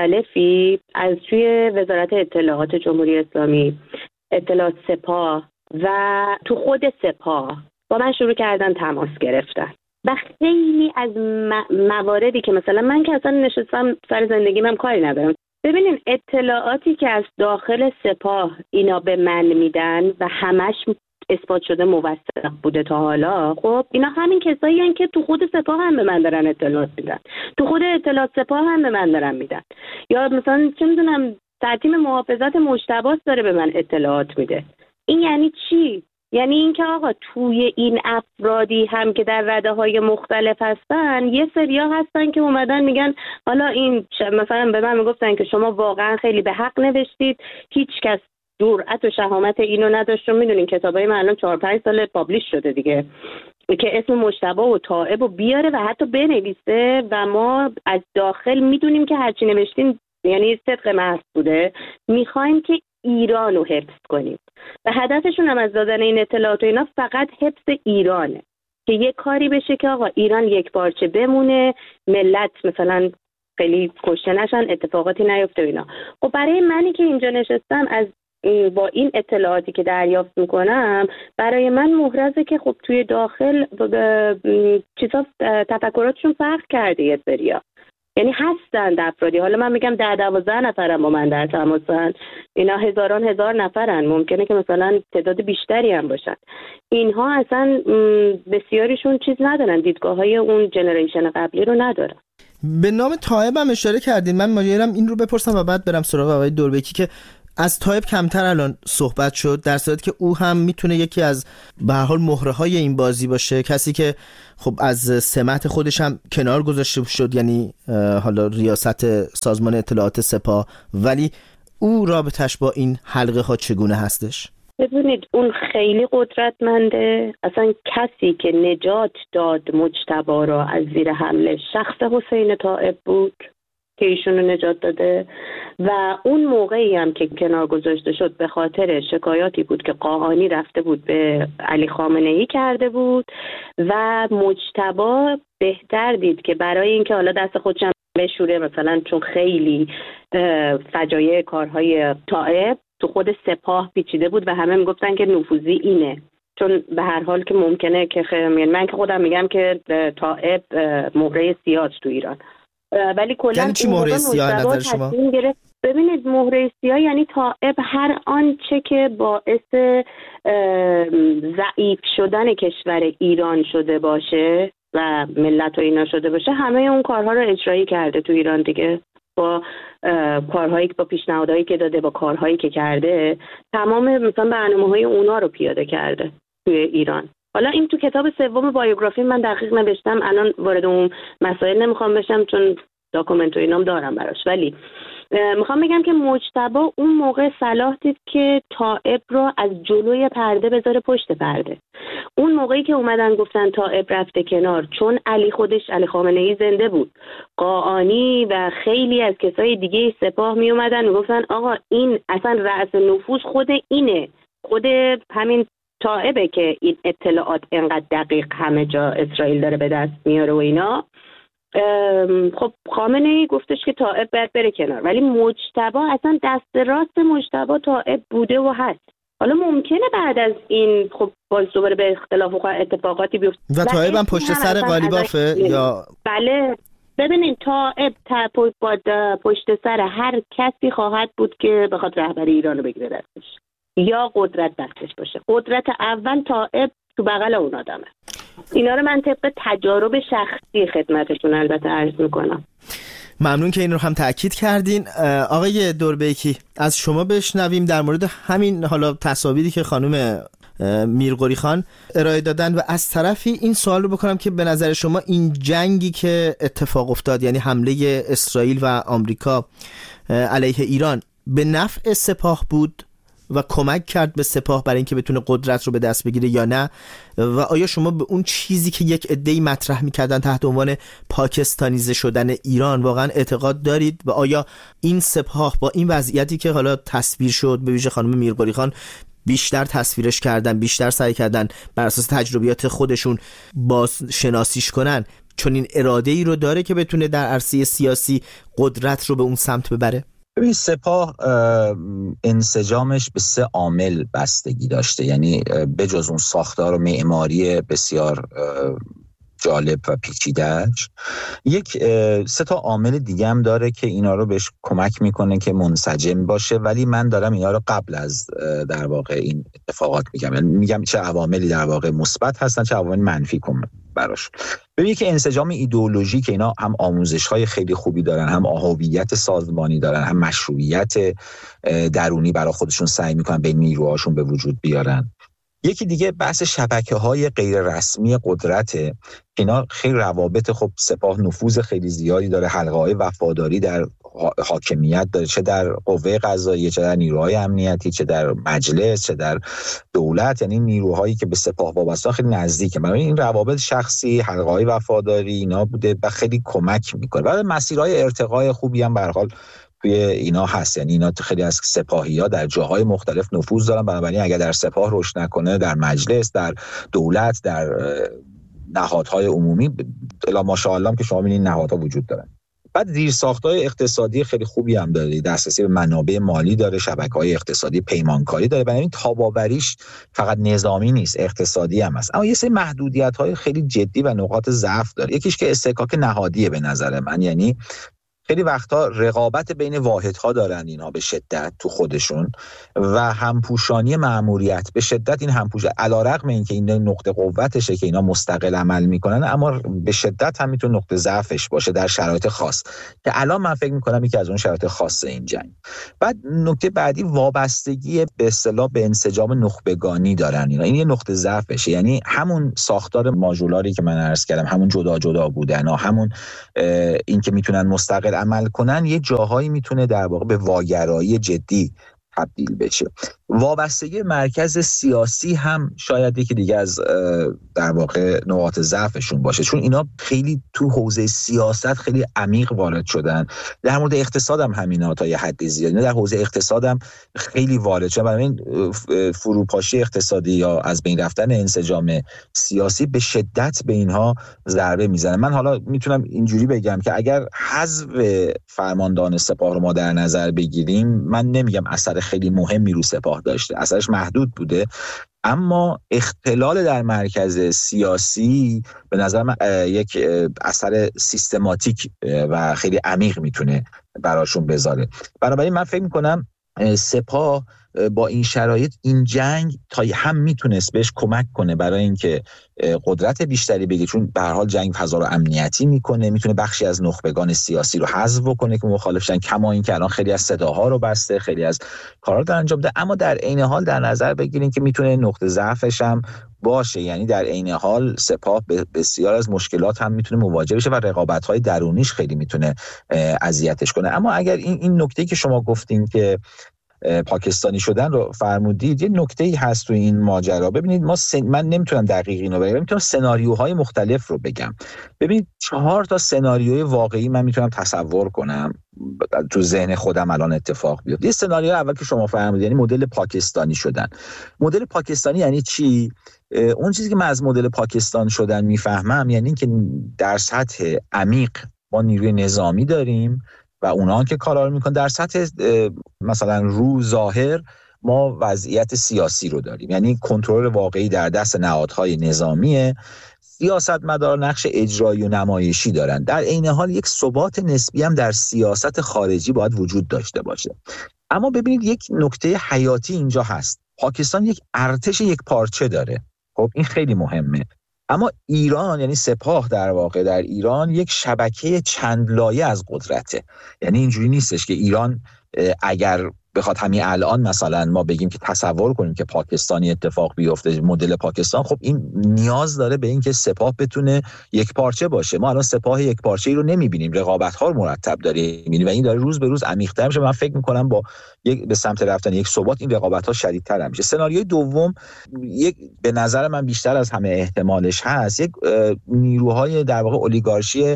مختلفی از توی وزارت اطلاعات جمهوری اسلامی، اطلاعات سپاه و تو خود سپاه با من شروع کردن تماس گرفتن و خیلی از مواردی که مثلا من که اصلا نشستم سر زندگی من کاری ندارم، ببینین اطلاعاتی که از داخل سپاه اینا به من میدن و همش اثبات شده موثق بوده تا حالا، خب اینا همین کسایی هستن که تو خود سپاه هم به من دارن اطلاعات میدن، تو خود اطلاعات سپاه هم به من دارن میدن، یا مثلا چه میدونم تیم محافظت مجتبی داره به من اطلاعات میده. این یعنی چی؟ یعنی اینکه آقا توی این افرادی هم که در رده‌های مختلف هستن، یه سریا هستن که اومدن میگن حالا این مثلا به من میگفتن که شما واقعا خیلی به حق نوشتید، هیچ کس جرأت و شهامت اینو نداشت. چون میدونین کتابای من الان چهار پنج سال پابلیش شده دیگه که اسم مجتبی و طائب رو بیاره و حتی بنویسه و ما از داخل میدونیم که هرچی نوشتین یعنی صدق محض بوده، میخوایم که ایران رو حفظ کنیم و هدفشون هم از دادن این اطلاعات و اینا فقط حفظ ایرانه، که یه کاری بشه که آقا ایران یک پارچه بمونه، ملت مثلا خیلی کشته نشن، اتفاقاتی نیفته و اینا. خب برای منی که اینجا نشستم از با این اطلاعاتی که دریافت میکنم، برای من محرزه که خب توی داخل چیزا تفکراتشون فرق کرده. یه سریا یعنی هستن افرادی، حالا من میگم ده دوازده نفرن با من در تماسن، اینا هزاران هزار نفرن، ممکنه که مثلا تعداد بیشتری هم باشن. اینها اصلا بسیاریشون چیز ندارن، دیدگاه های اون جنریشن قبلی رو ندارن. به نام طائب هم اشاره کردین، من مایلم این رو بپرسم و بعد برم سراغ آقای دوربکی که از طائب کمتر الان صحبت شد، در صورتی که او هم میتونه یکی از به هر حال مهره های این بازی باشه، کسی که خب از سمت خودش هم کنار گذاشته شد، یعنی حالا ریاست سازمان اطلاعات سپاه، ولی او رابطش با این حلقه ها چگونه هستش؟ ببینید اون خیلی قدرتمنده، اصلا کسی که نجات داد مجتبی را از زیر حمله شخص حسین طائب بود که ایشونو نجات داده و اون موقعی هم که کنار گذاشته شد به خاطر شکایاتی بود که قاآنی رفته بود به علی خامنه‌ای کرده بود و مجتبی بهتر دید که برای اینکه حالا دست خودش بشوره، مثلا چون خیلی فجایع کارهای طائب تو خود سپاه پیچیده بود و همه میگفتن که نفوذی اینه، چون به هر حال که ممکنه که خیلی من که خودم میگم که طائب مهره سیاه تو ایران، ولی کلا یعنی چی مهره سیاه نظر شما؟ ببینید مهره سیاه یعنی طائب هر آنچه که باعث ضعیف شدن کشور ایران شده باشه و ملت و اینا شده باشه، همه اون کارها رو اجرایی کرده تو ایران دیگه، با کارهایی که با پیشنهادهایی که داده، با کارهایی که کرده، تمام مثلا برنامه‌های اونا رو پیاده کرده توی ایران. حالا این تو کتاب سوم بایوگرافی من دقیق نوشتم، الان وارد اون مسائل نمیخوام بشم چون داکومنت و اینام دارم براش، ولی میخوام بگم که مجتبی اون موقع صلاح دید که طائب رو از جلوی پرده بذاره پشت پرده. اون موقعی که اومدن گفتن طائب رفته کنار، چون علی خودش علی خامنه‌ای زنده بود، قاآنی و خیلی از کسای دیگه سپاه می اومدن و گفتن آقا این اصلا رأس نفوذ خود اینه، خود همین طائبه که این اطلاعات اینقدر دقیق همه جا اسرائیل داره به دست میاره و اینا. خب خامنه‌ای گفتش که طائب باید بره کنار، ولی مجتبی اصلا دست راست مجتبی طائب بوده و هست. حالا ممکنه بعد از این خب باز دوباره به اختلاف و اتفاقاتی بیفته و طائب هم پشت سر قالیبافه یا بله. ببینید طائب پشت سر هر کسی خواهد بود که بخواد رهبری ایران رو بگیره دستش یا قدرت دستش باشه. قدرت اول طائب تو بغل اون آدمه. اینا رو من طبق تجارب شخصی خدمتشون البته عرض میکنم. ممنون که این رو هم تأکید کردین. آقای دوربکی از شما بشنویم در مورد همین حالا تصاویری که خانم میرقلی خان ارائه دادن و از طرفی این سوال رو بکنم که به نظر شما این جنگی که اتفاق افتاد، یعنی حمله اسرائیل و آمریکا علیه ایران، به نفع سپاه بود و کمک کرد به سپاه برای اینکه بتونه قدرت رو به دست بگیره یا نه؟ و آیا شما به اون چیزی که یک عده‌ای مطرح می‌کردن تحت عنوان پاکستانیزه شدن ایران واقعا اعتقاد دارید؟ و آیا این سپاه با این وضعیتی که حالا تصویر شد، به ویژه خانم میرقلی خان بیشتر تصویرش کردن، بیشتر سعی کردن بر اساس تجربیات خودشون باز شناسیش کنن، چون این اراده ای رو داره که بتونه در عرصه سیاسی قدرت رو به اون سمت ببره؟ ببین سپاه انسجامش به سه عامل بستگی داشته، یعنی بجز اون ساختار و معماری بسیار جالب و پیچیده‌اش، یک سه تا عامل دیگه هم داره که اینا رو بهش کمک میکنه که منسجم باشه، ولی من دارم اینا رو قبل از در واقع این اتفاقات میگم، یعنی میگم چه عواملی در واقع مثبت هستن چه عوامل منفی کن براش. ببینید که انسجام ایدئولوژی که اینا هم آموزش‌های خیلی خوبی دارن، هم هویت سازمانی دارن، هم مشروعیت درونی برای خودشون سعی میکنن بین نیروهاشون به وجود بیارن. یکی دیگه بحث شبکه‌های غیر رسمی قدرته. اینا خیلی روابط، خب سپاه نفوذ خیلی زیادی داره، حلقه‌های وفاداری در حاکمیت داره، چه در قوه قضاییه، چه در نیروهای امنیتی، چه در مجلس، چه در دولت. یعنی نیروهایی که به سپاه وابسته خیلی نزدیکه. برای این روابط شخصی، حلقه‌های وفاداری اینا بوده و خیلی کمک میکنه. بعد مسیرهای ارتقای خوبی هم به هر حال توی اینا هست. یعنی اینا خیلی از سپاهی‌ها در جاهای مختلف نفوذ دارن، بنابراین اگر در سپاه رشد نکنه، در مجلس، در دولت، در نهادهای عمومی الا ماشاءالله که شما می‌بینید نهادها وجود دارن. بعد زیرساخت‌های اقتصادی خیلی خوبی هم داره، دسترسی به منابع مالی داره، شبکه‌های اقتصادی پیمانکاری داره. بنابراین تاب‌آوریش فقط نظامی نیست، اقتصادی هم هست. اما یه سری محدودیت‌های خیلی جدی و نقاط ضعف داره. یکیش که استحکاک نهادیه به نظر من. یعنی خیلی وقتا رقابت بین واحدها دارن اینا به شدت تو خودشون و همپوشانی مأموریت به شدت. این همپوشانی علیرغم اینکه این نقطه قوتشه که اینا مستقل عمل میکنن، اما به شدت هم میتونه نقطه ضعفش باشه در شرایط خاص که الان من فکر میکنم یکی از اون شرایط خاص این جنگ. بعد نکته بعدی وابستگی به اصطلاح به انسجام نخبگانی دارن اینا. این یه نقطه ضعفشه. یعنی همون ساختار ماژولاری که من عرض کردم، همون جدا جدا بودن ها، همون این که میتونن مستقل عمل کنن، یه جاهایی میتونه در واقع به واگرایی جدی تبدیل بشه. وابستگی مرکز سیاسی هم شاید یکی دیگه از در واقع نقاط ضعفشون باشه، چون اینا خیلی تو حوزه سیاست خیلی عمیق وارد شدن. در مورد اقتصاد هم همینا تا یه حدی زیاد، در حوزه اقتصاد هم خیلی وارد شدن. برای این فروپاشی اقتصادی یا از بین رفتن انسجام سیاسی به شدت به اینها ضربه میزنه. من حالا میتونم اینجوری بگم که اگر حذف فرماندهان سپاه رو ما در نظر بگیریم، من نمیگم اثر خیلی مهمی رو سپاه داشته، اثرش محدود بوده، اما اختلال در مرکز سیاسی به نظر من یک اثر سیستماتیک و خیلی عمیق میتونه براشون بذاره. بنابراین من فکر میکنم سپاه با این شرایط این جنگ تا هم میتونست بهش کمک کنه برای اینکه قدرت بیشتری بگیره، چون به هر حال جنگ فضا رو امنیتی میکنه، میتونه بخشی از نخبگان سیاسی رو حذف کنه که مخالفشن، کما این که الان خیلی از صداها رو بسته، خیلی از کارا رو انجام ده. اما در عین حال در نظر بگیریم که میتونه نقطه ضعفش هم باشه. یعنی در عین حال سپاه بسیار از مشکلات هم میتونه مواجه بشه و رقابت‌های درونیش خیلی میتونه اذیتش کنه. اما اگر این این نکته‌ای که شما گفتین که پاکستانی شدن رو فرمودید، یه نکته‌ای هست تو این ماجرا. ببینید ما سن... من نمیتونم دقیق اینو بگم، میتونم سناریوهای مختلف رو بگم. ببینید چهار تا سناریوی واقعی من میتونم تصور کنم تو ذهن خودم الان اتفاق بیفته. یه سناریو اول که شما فرمودید، یعنی مدل پاکستانی شدن. مدل پاکستانی یعنی چی؟ اون چیزی که من از مدل پاکستان شدن میفهمم یعنی که در سطح عمیق ما نیروی نظامی داریم و اونا که کارا رو میکنن، در سطح مثلا رو ظاهر ما وضعیت سیاسی رو داریم، یعنی کنترل واقعی در دست نهادهای نظامیه. سیاستمدار نقش اجرایی و نمایشی دارن. در عین حال یک ثبات نسبی هم در سیاست خارجی باید وجود داشته باشه. اما ببینید یک نکته حیاتی اینجا هست. پاکستان یک ارتش یک پارچه داره. خب این خیلی مهمه. اما ایران، یعنی سپاه در واقع در ایران یک شبکه چند لایه از قدرته. یعنی اینجوری نیستش که ایران اگر بخواد همین الان مثلا ما بگیم که تصور کنیم که پاکستانی اتفاق بیفته، مدل پاکستان، خب این نیاز داره به این که سپاه بتونه یک پارچه باشه. ما الان سپاه یک پارچه‌ای رو نمی‌بینیم، رقابت‌ها رو مرتب داریم می‌بینیم و این داره روز به روز عمیق‌تر میشه. من فکر می‌کنم با یک به سمت رفتن یک ثبات این رقابت‌ها شدیدتر میشه. سناریوی دوم یک به نظر من بیشتر از همه احتمالش هست، یک نیروهای در واقع اولیگارشی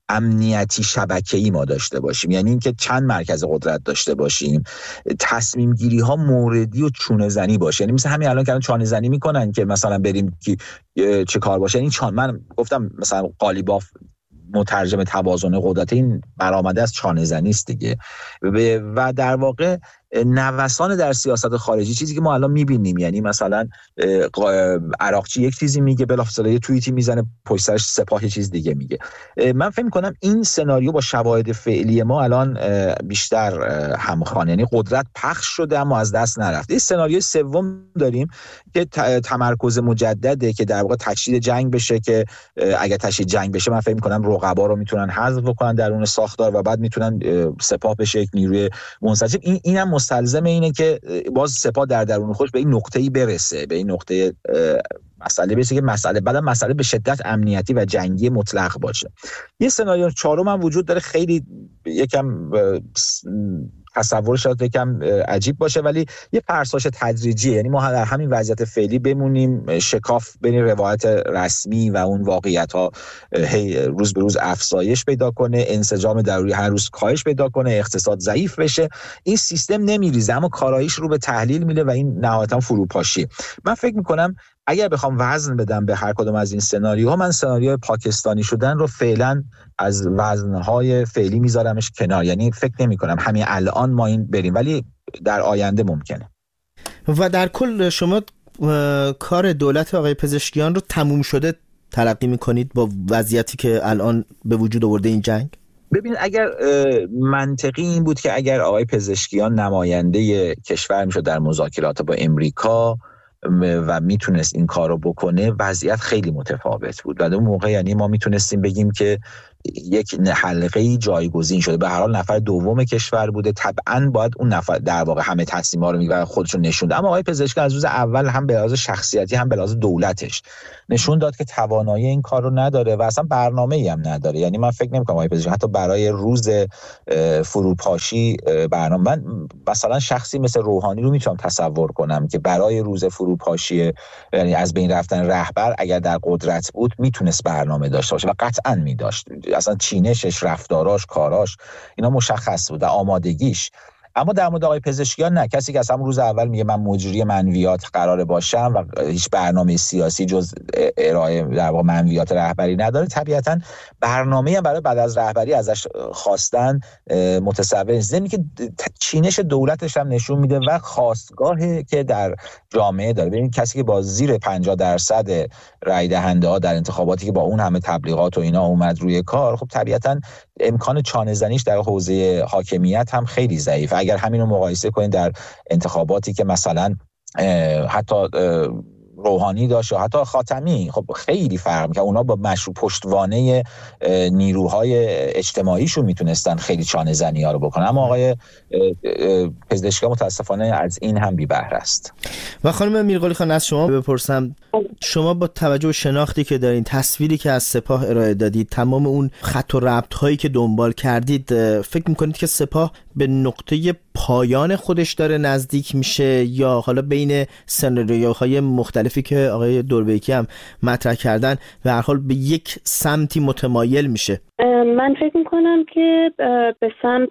امنیتی شبکه‌ای ما داشته باشیم، یعنی اینکه چند مرکز قدرت داشته باشیم، تصمیم گیری ها موردی و چونه زنی باشه. یعنی مثل همین الان که چانه زنی میکنن که مثلا بریم که چه کار باشه. این چان من گفتم مثلا قالیباف مترجم توازن قدرت، این برآمده از چانه زنی است دیگه. و در واقع نوسان در سیاست خارجی، چیزی که ما الان میبینیم، یعنی مثلا عراقچی یک چیزی میگه، بلافاصله یه توییتی میزنه، پشت سرش سپاه یه چیز دیگه میگه. من فکر میکنم این سناریو با شواهد فعلی ما الان بیشتر همخوانه، یعنی قدرت پخش شده اما از دست نرفته. این سناریوی سوم داریم که تمرکز مجدده که در واقع تشدید جنگ بشه، که اگر تشدید جنگ بشه من فکر میکنم رقبا رو میتونن حذف کنن درون ساختار و بعد میتونن سپاه بشه یک نیروی منسجم. این اینم مستلزم اینه که باز سپاه در درون خودش به این نقطه‌ای برسه، به این نقطه مسئله برسه که مسئله بعدم مسئله به شدت امنیتی و جنگی مطلق باشه. یه سناریو چهارم هم وجود داره، خیلی یکم تصورش شاید یکم عجیب باشه ولی یه فرسایش تدریجیه، یعنی ما در همین وضعیت فعلی بمونیم، شکاف بین روایت رسمی و اون واقعیت‌ها هی روز به روز افزایش پیدا کنه، انسجام ضروری هر روز کاهش پیدا کنه، اقتصاد ضعیف بشه، این سیستم نمیریزه اما کاراییش رو به تحلیل میده و این نهایتا فروپاشی. من فکر میکنم اگر بخوام وزن بدم به هر کدوم از این سناریوها، من سناریوی پاکستانی شدن رو فعلا از وزنهای فعلی میذارمش کنار، یعنی فکر نمی کنم همین الان ما این بریم، ولی در آینده ممکنه. و در کل شما کار دولت آقای پزشکیان رو تموم شده تلقی میکنید با وضعیتی که الان به وجود آورده این جنگ؟ ببین اگر منطقی این بود که اگر آقای پزشکیان نماینده کشور میشد در مذاکرات با امریکا و میتونست این کار رو بکنه، وضعیت خیلی متفاوت بود و در اون موقع یعنی ما میتونستیم بگیم که یک حلقه‌ای جایگزین شده. به هر حال نفر دوم کشور بوده، طبعاً باید اون نفر در واقع همه تصمیم‌ها رو میگیره، خودشون نشوند. اما آقای پزشکیان از روز اول هم به لحاظ شخصیتی هم به لحاظ دولتش نشون داد که توانایی این کار رو نداره و اصلا برنامه‌ای هم نداره. یعنی من فکر نمی‌کنم آقای پزشکیان حتی برای روز فروپاشی برنامه، من مثلا شخصی مثل روحانی رو میتونم تصور کنم که برای روز فروپاشی، یعنی از بین رفتن رهبر، اگر در قدرت بود میتونست برنامه داشته باشه و قطعاً می‌داشت. اصلا چینشش، رفتاراش، کاراش اینا مشخص بود و آمادگیش. اما در مورد آقای پزشکیان نه، کسی که از همون روز اول میگه من مجری منویات قراره باشم و هیچ برنامه سیاسی جز ارائه در واقع منویات رهبری نداره، طبیعتاً برنامه‌ای هم برای بعد از رهبری ازش خواستن متصور نیست. یعنی که چینش دولتش هم نشون میده و خواستگاهی که در جامعه داره. ببین کسی که با زیر پنجاه درصد رای دهنده ها در انتخاباتی که با اون همه تبلیغات و اینا اومد روی کار، خب طبیعتاً امکان چانه زنیش در حوزه حاکمیت هم خیلی ضعیفه. اگر همین رو مقایسه کنید در انتخاباتی که مثلا حتی روحانی داشت و حتی خاتمی، خب خیلی فرق می‌کنه. اونا با مشروع پشتوانه نیروهای اجتماعیشون میتونستن خیلی چانه زنی ها رو بکنن، اما آقای پزشکیان متاسفانه از این هم بی بهره است. و خانم میرقلی خان از شما بپرسم، شما با توجه به شناختی که دارین، تصویری که از سپاه ارائه دادید، تمام اون خط و ربط هایی که دنبال کردید، فکر میکنید که سپاه به نقطه پایان خودش داره نزدیک میشه یا حالا بین سناریوهای مختلفی که آقای دوربیکی هم مطرح کردن به هر حال به یک سمتی متمایل میشه؟ من فکر میکنم که به سمت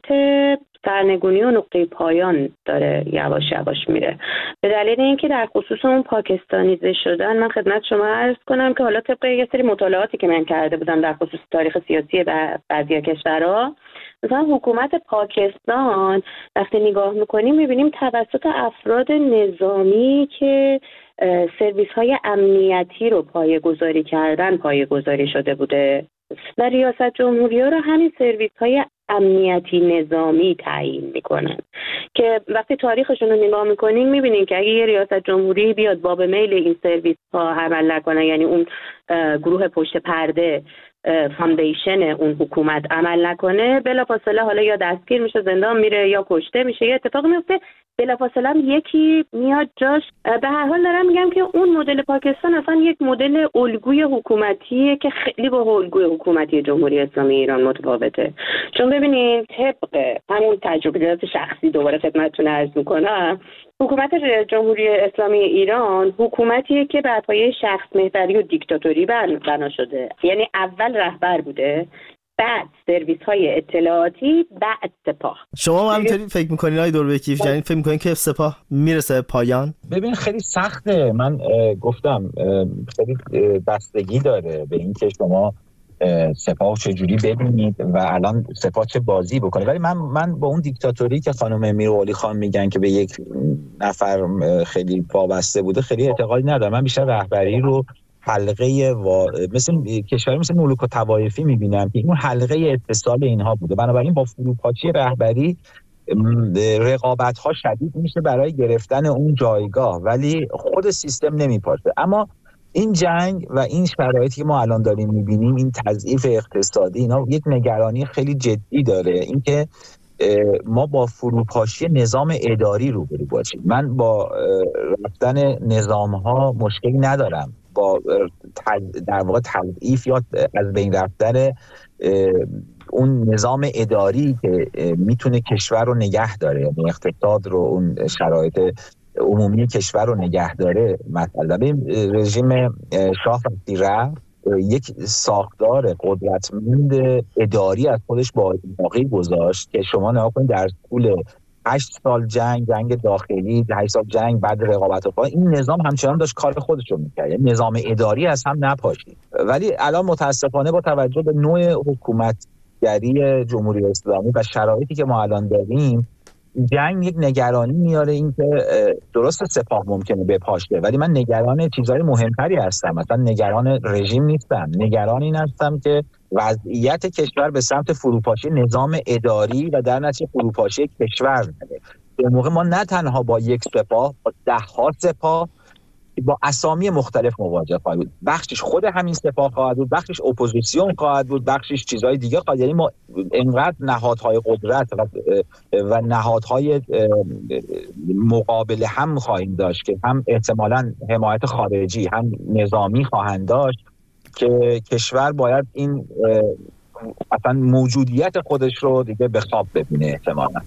سرنگونی و نقطه پایان داره یواش یواش میره، به دلیل اینکه در خصوص اون پاکستانیزه شدن، من خدمت شما عرض کنم که حالا طبق یه سری مطالعاتی که من کرده بودم در خصوص تاریخ سیاسی بعضی کشورها، مثلا حکومت پاکستان وقتی نگاه میکنیم میبینیم توسط افراد نظامی که سرویس های امنیتی رو پایه‌گذاری کردن پایه‌گذاری شده بوده و ریاست جمهوری ها رو همین سرویس های امنیتی نظامی تعیین میکنن که وقتی تاریخشون رو نگاه میکنین میبینین که اگه یه ریاست جمهوری بیاد باب میل این سرویس ها عمل نکنه، یعنی اون گروه پشت پرده فاندیشن اون حکومت عمل نکنه، بلافاصله حالا یا دستگیر میشه، زندان میره، یا کشته میشه، یا اتفاق میفته بلافاصله یکی میاد جاش. به هر حال دارم میگم که اون مدل پاکستان اصلا یک مدل الگوی حکومتیه که خیلی با الگوی حکومتی جمهوری اسلامی ایران متفاوته. چون ببینید طبق همون تجربیات شخصی دوباره خدمتتون عرض میکنم، حکومت جمهوری اسلامی ایران حکومتیه که بر پایه شخص محوری و دیکتاتوری بنا شده، یعنی اول رهبر بوده، بعد سرویس های اطلاعاتی، بعد سپاه. شما هم همینطوری فکر میکنین آقای دوربیکی؟ یعنی فکر میکنین که سپاه میرسه پایان؟ ببین خیلی سخته. من گفتم خیلی بستگی داره به این که شما سپاه چجوری ببینید و الان سپاه چه بازی بکنه. ولی من من با اون دیکتاتوری که خانم میرقلی خان میگن که به یک نفر خیلی وابسته بوده خیلی اعتقادی ندارم. من بیشتر رهبری رو حلقه و مثل کشوری مثل ملوک و طوایفی میبینم که این حلقه اتصال اینها بوده. بنابراین با فروپاشی رهبری رقابت ها شدید میشه برای گرفتن اون جایگاه، ولی خود سیستم نمیپاشه. اما این جنگ و این شرایطی که ما الان داریم میبینیم، این تضعیف اقتصادی، اینا یک نگرانی خیلی جدی داره. اینکه ما با فروپاشی نظام اداری روبرو باشیم. من با رفتن نظام ها مشکلی ندارم، با در واقع تضعیف یا از بین رفتن اون نظام اداری که میتونه کشور رو نگه داره، یعنی اقتصاد رو، اون شرایط عمومی کشور رو نگه داره. مثلا ببین رژیم شاه وقتی رفت یک ساختار قدرتمند اداری از خودش باقی گذاشت که شما نگاه کنید در طول هشت سال جنگ جنگ داخلی، هشت سال جنگ بعد رقابت و این نظام همچنان داشت کار خودش رو می‌کرد، یعنی نظام اداری از هم نپاشید. ولی الان متاسفانه با توجه به نوع حکومتگری جمهوری اسلامی و شرایطی که ما الان داریم، جنگ یک نگرانی میاره این که درست سپاه ممکنه بپاشه، ولی من نگران چیزهای مهمتری هستم. مثلا نگران رژیم نیستم، نگران این هستم که وضعیت کشور به سمت فروپاشی نظام اداری و در نتیجه فروپاشی کشور میره. در موقع ما نه تنها با یک سپاه، با ده ها سپاه با اسامی مختلف مواجه خواهد بود. بخشش خود همین سپاه خواهد بود، بخشش اپوزیسیون خواهد بود، بخشش چیزهای دیگه خواهد. یعنی ما انقدر نهادهای قدرت و, و نهادهای مقابل هم خواهیم داشت که هم احتمالاً حمایت خارجی هم نظامی خواهند داشت که کشور باید این اصلا موجودیت خودش رو دیگه به خواب ببینه احتمالاً.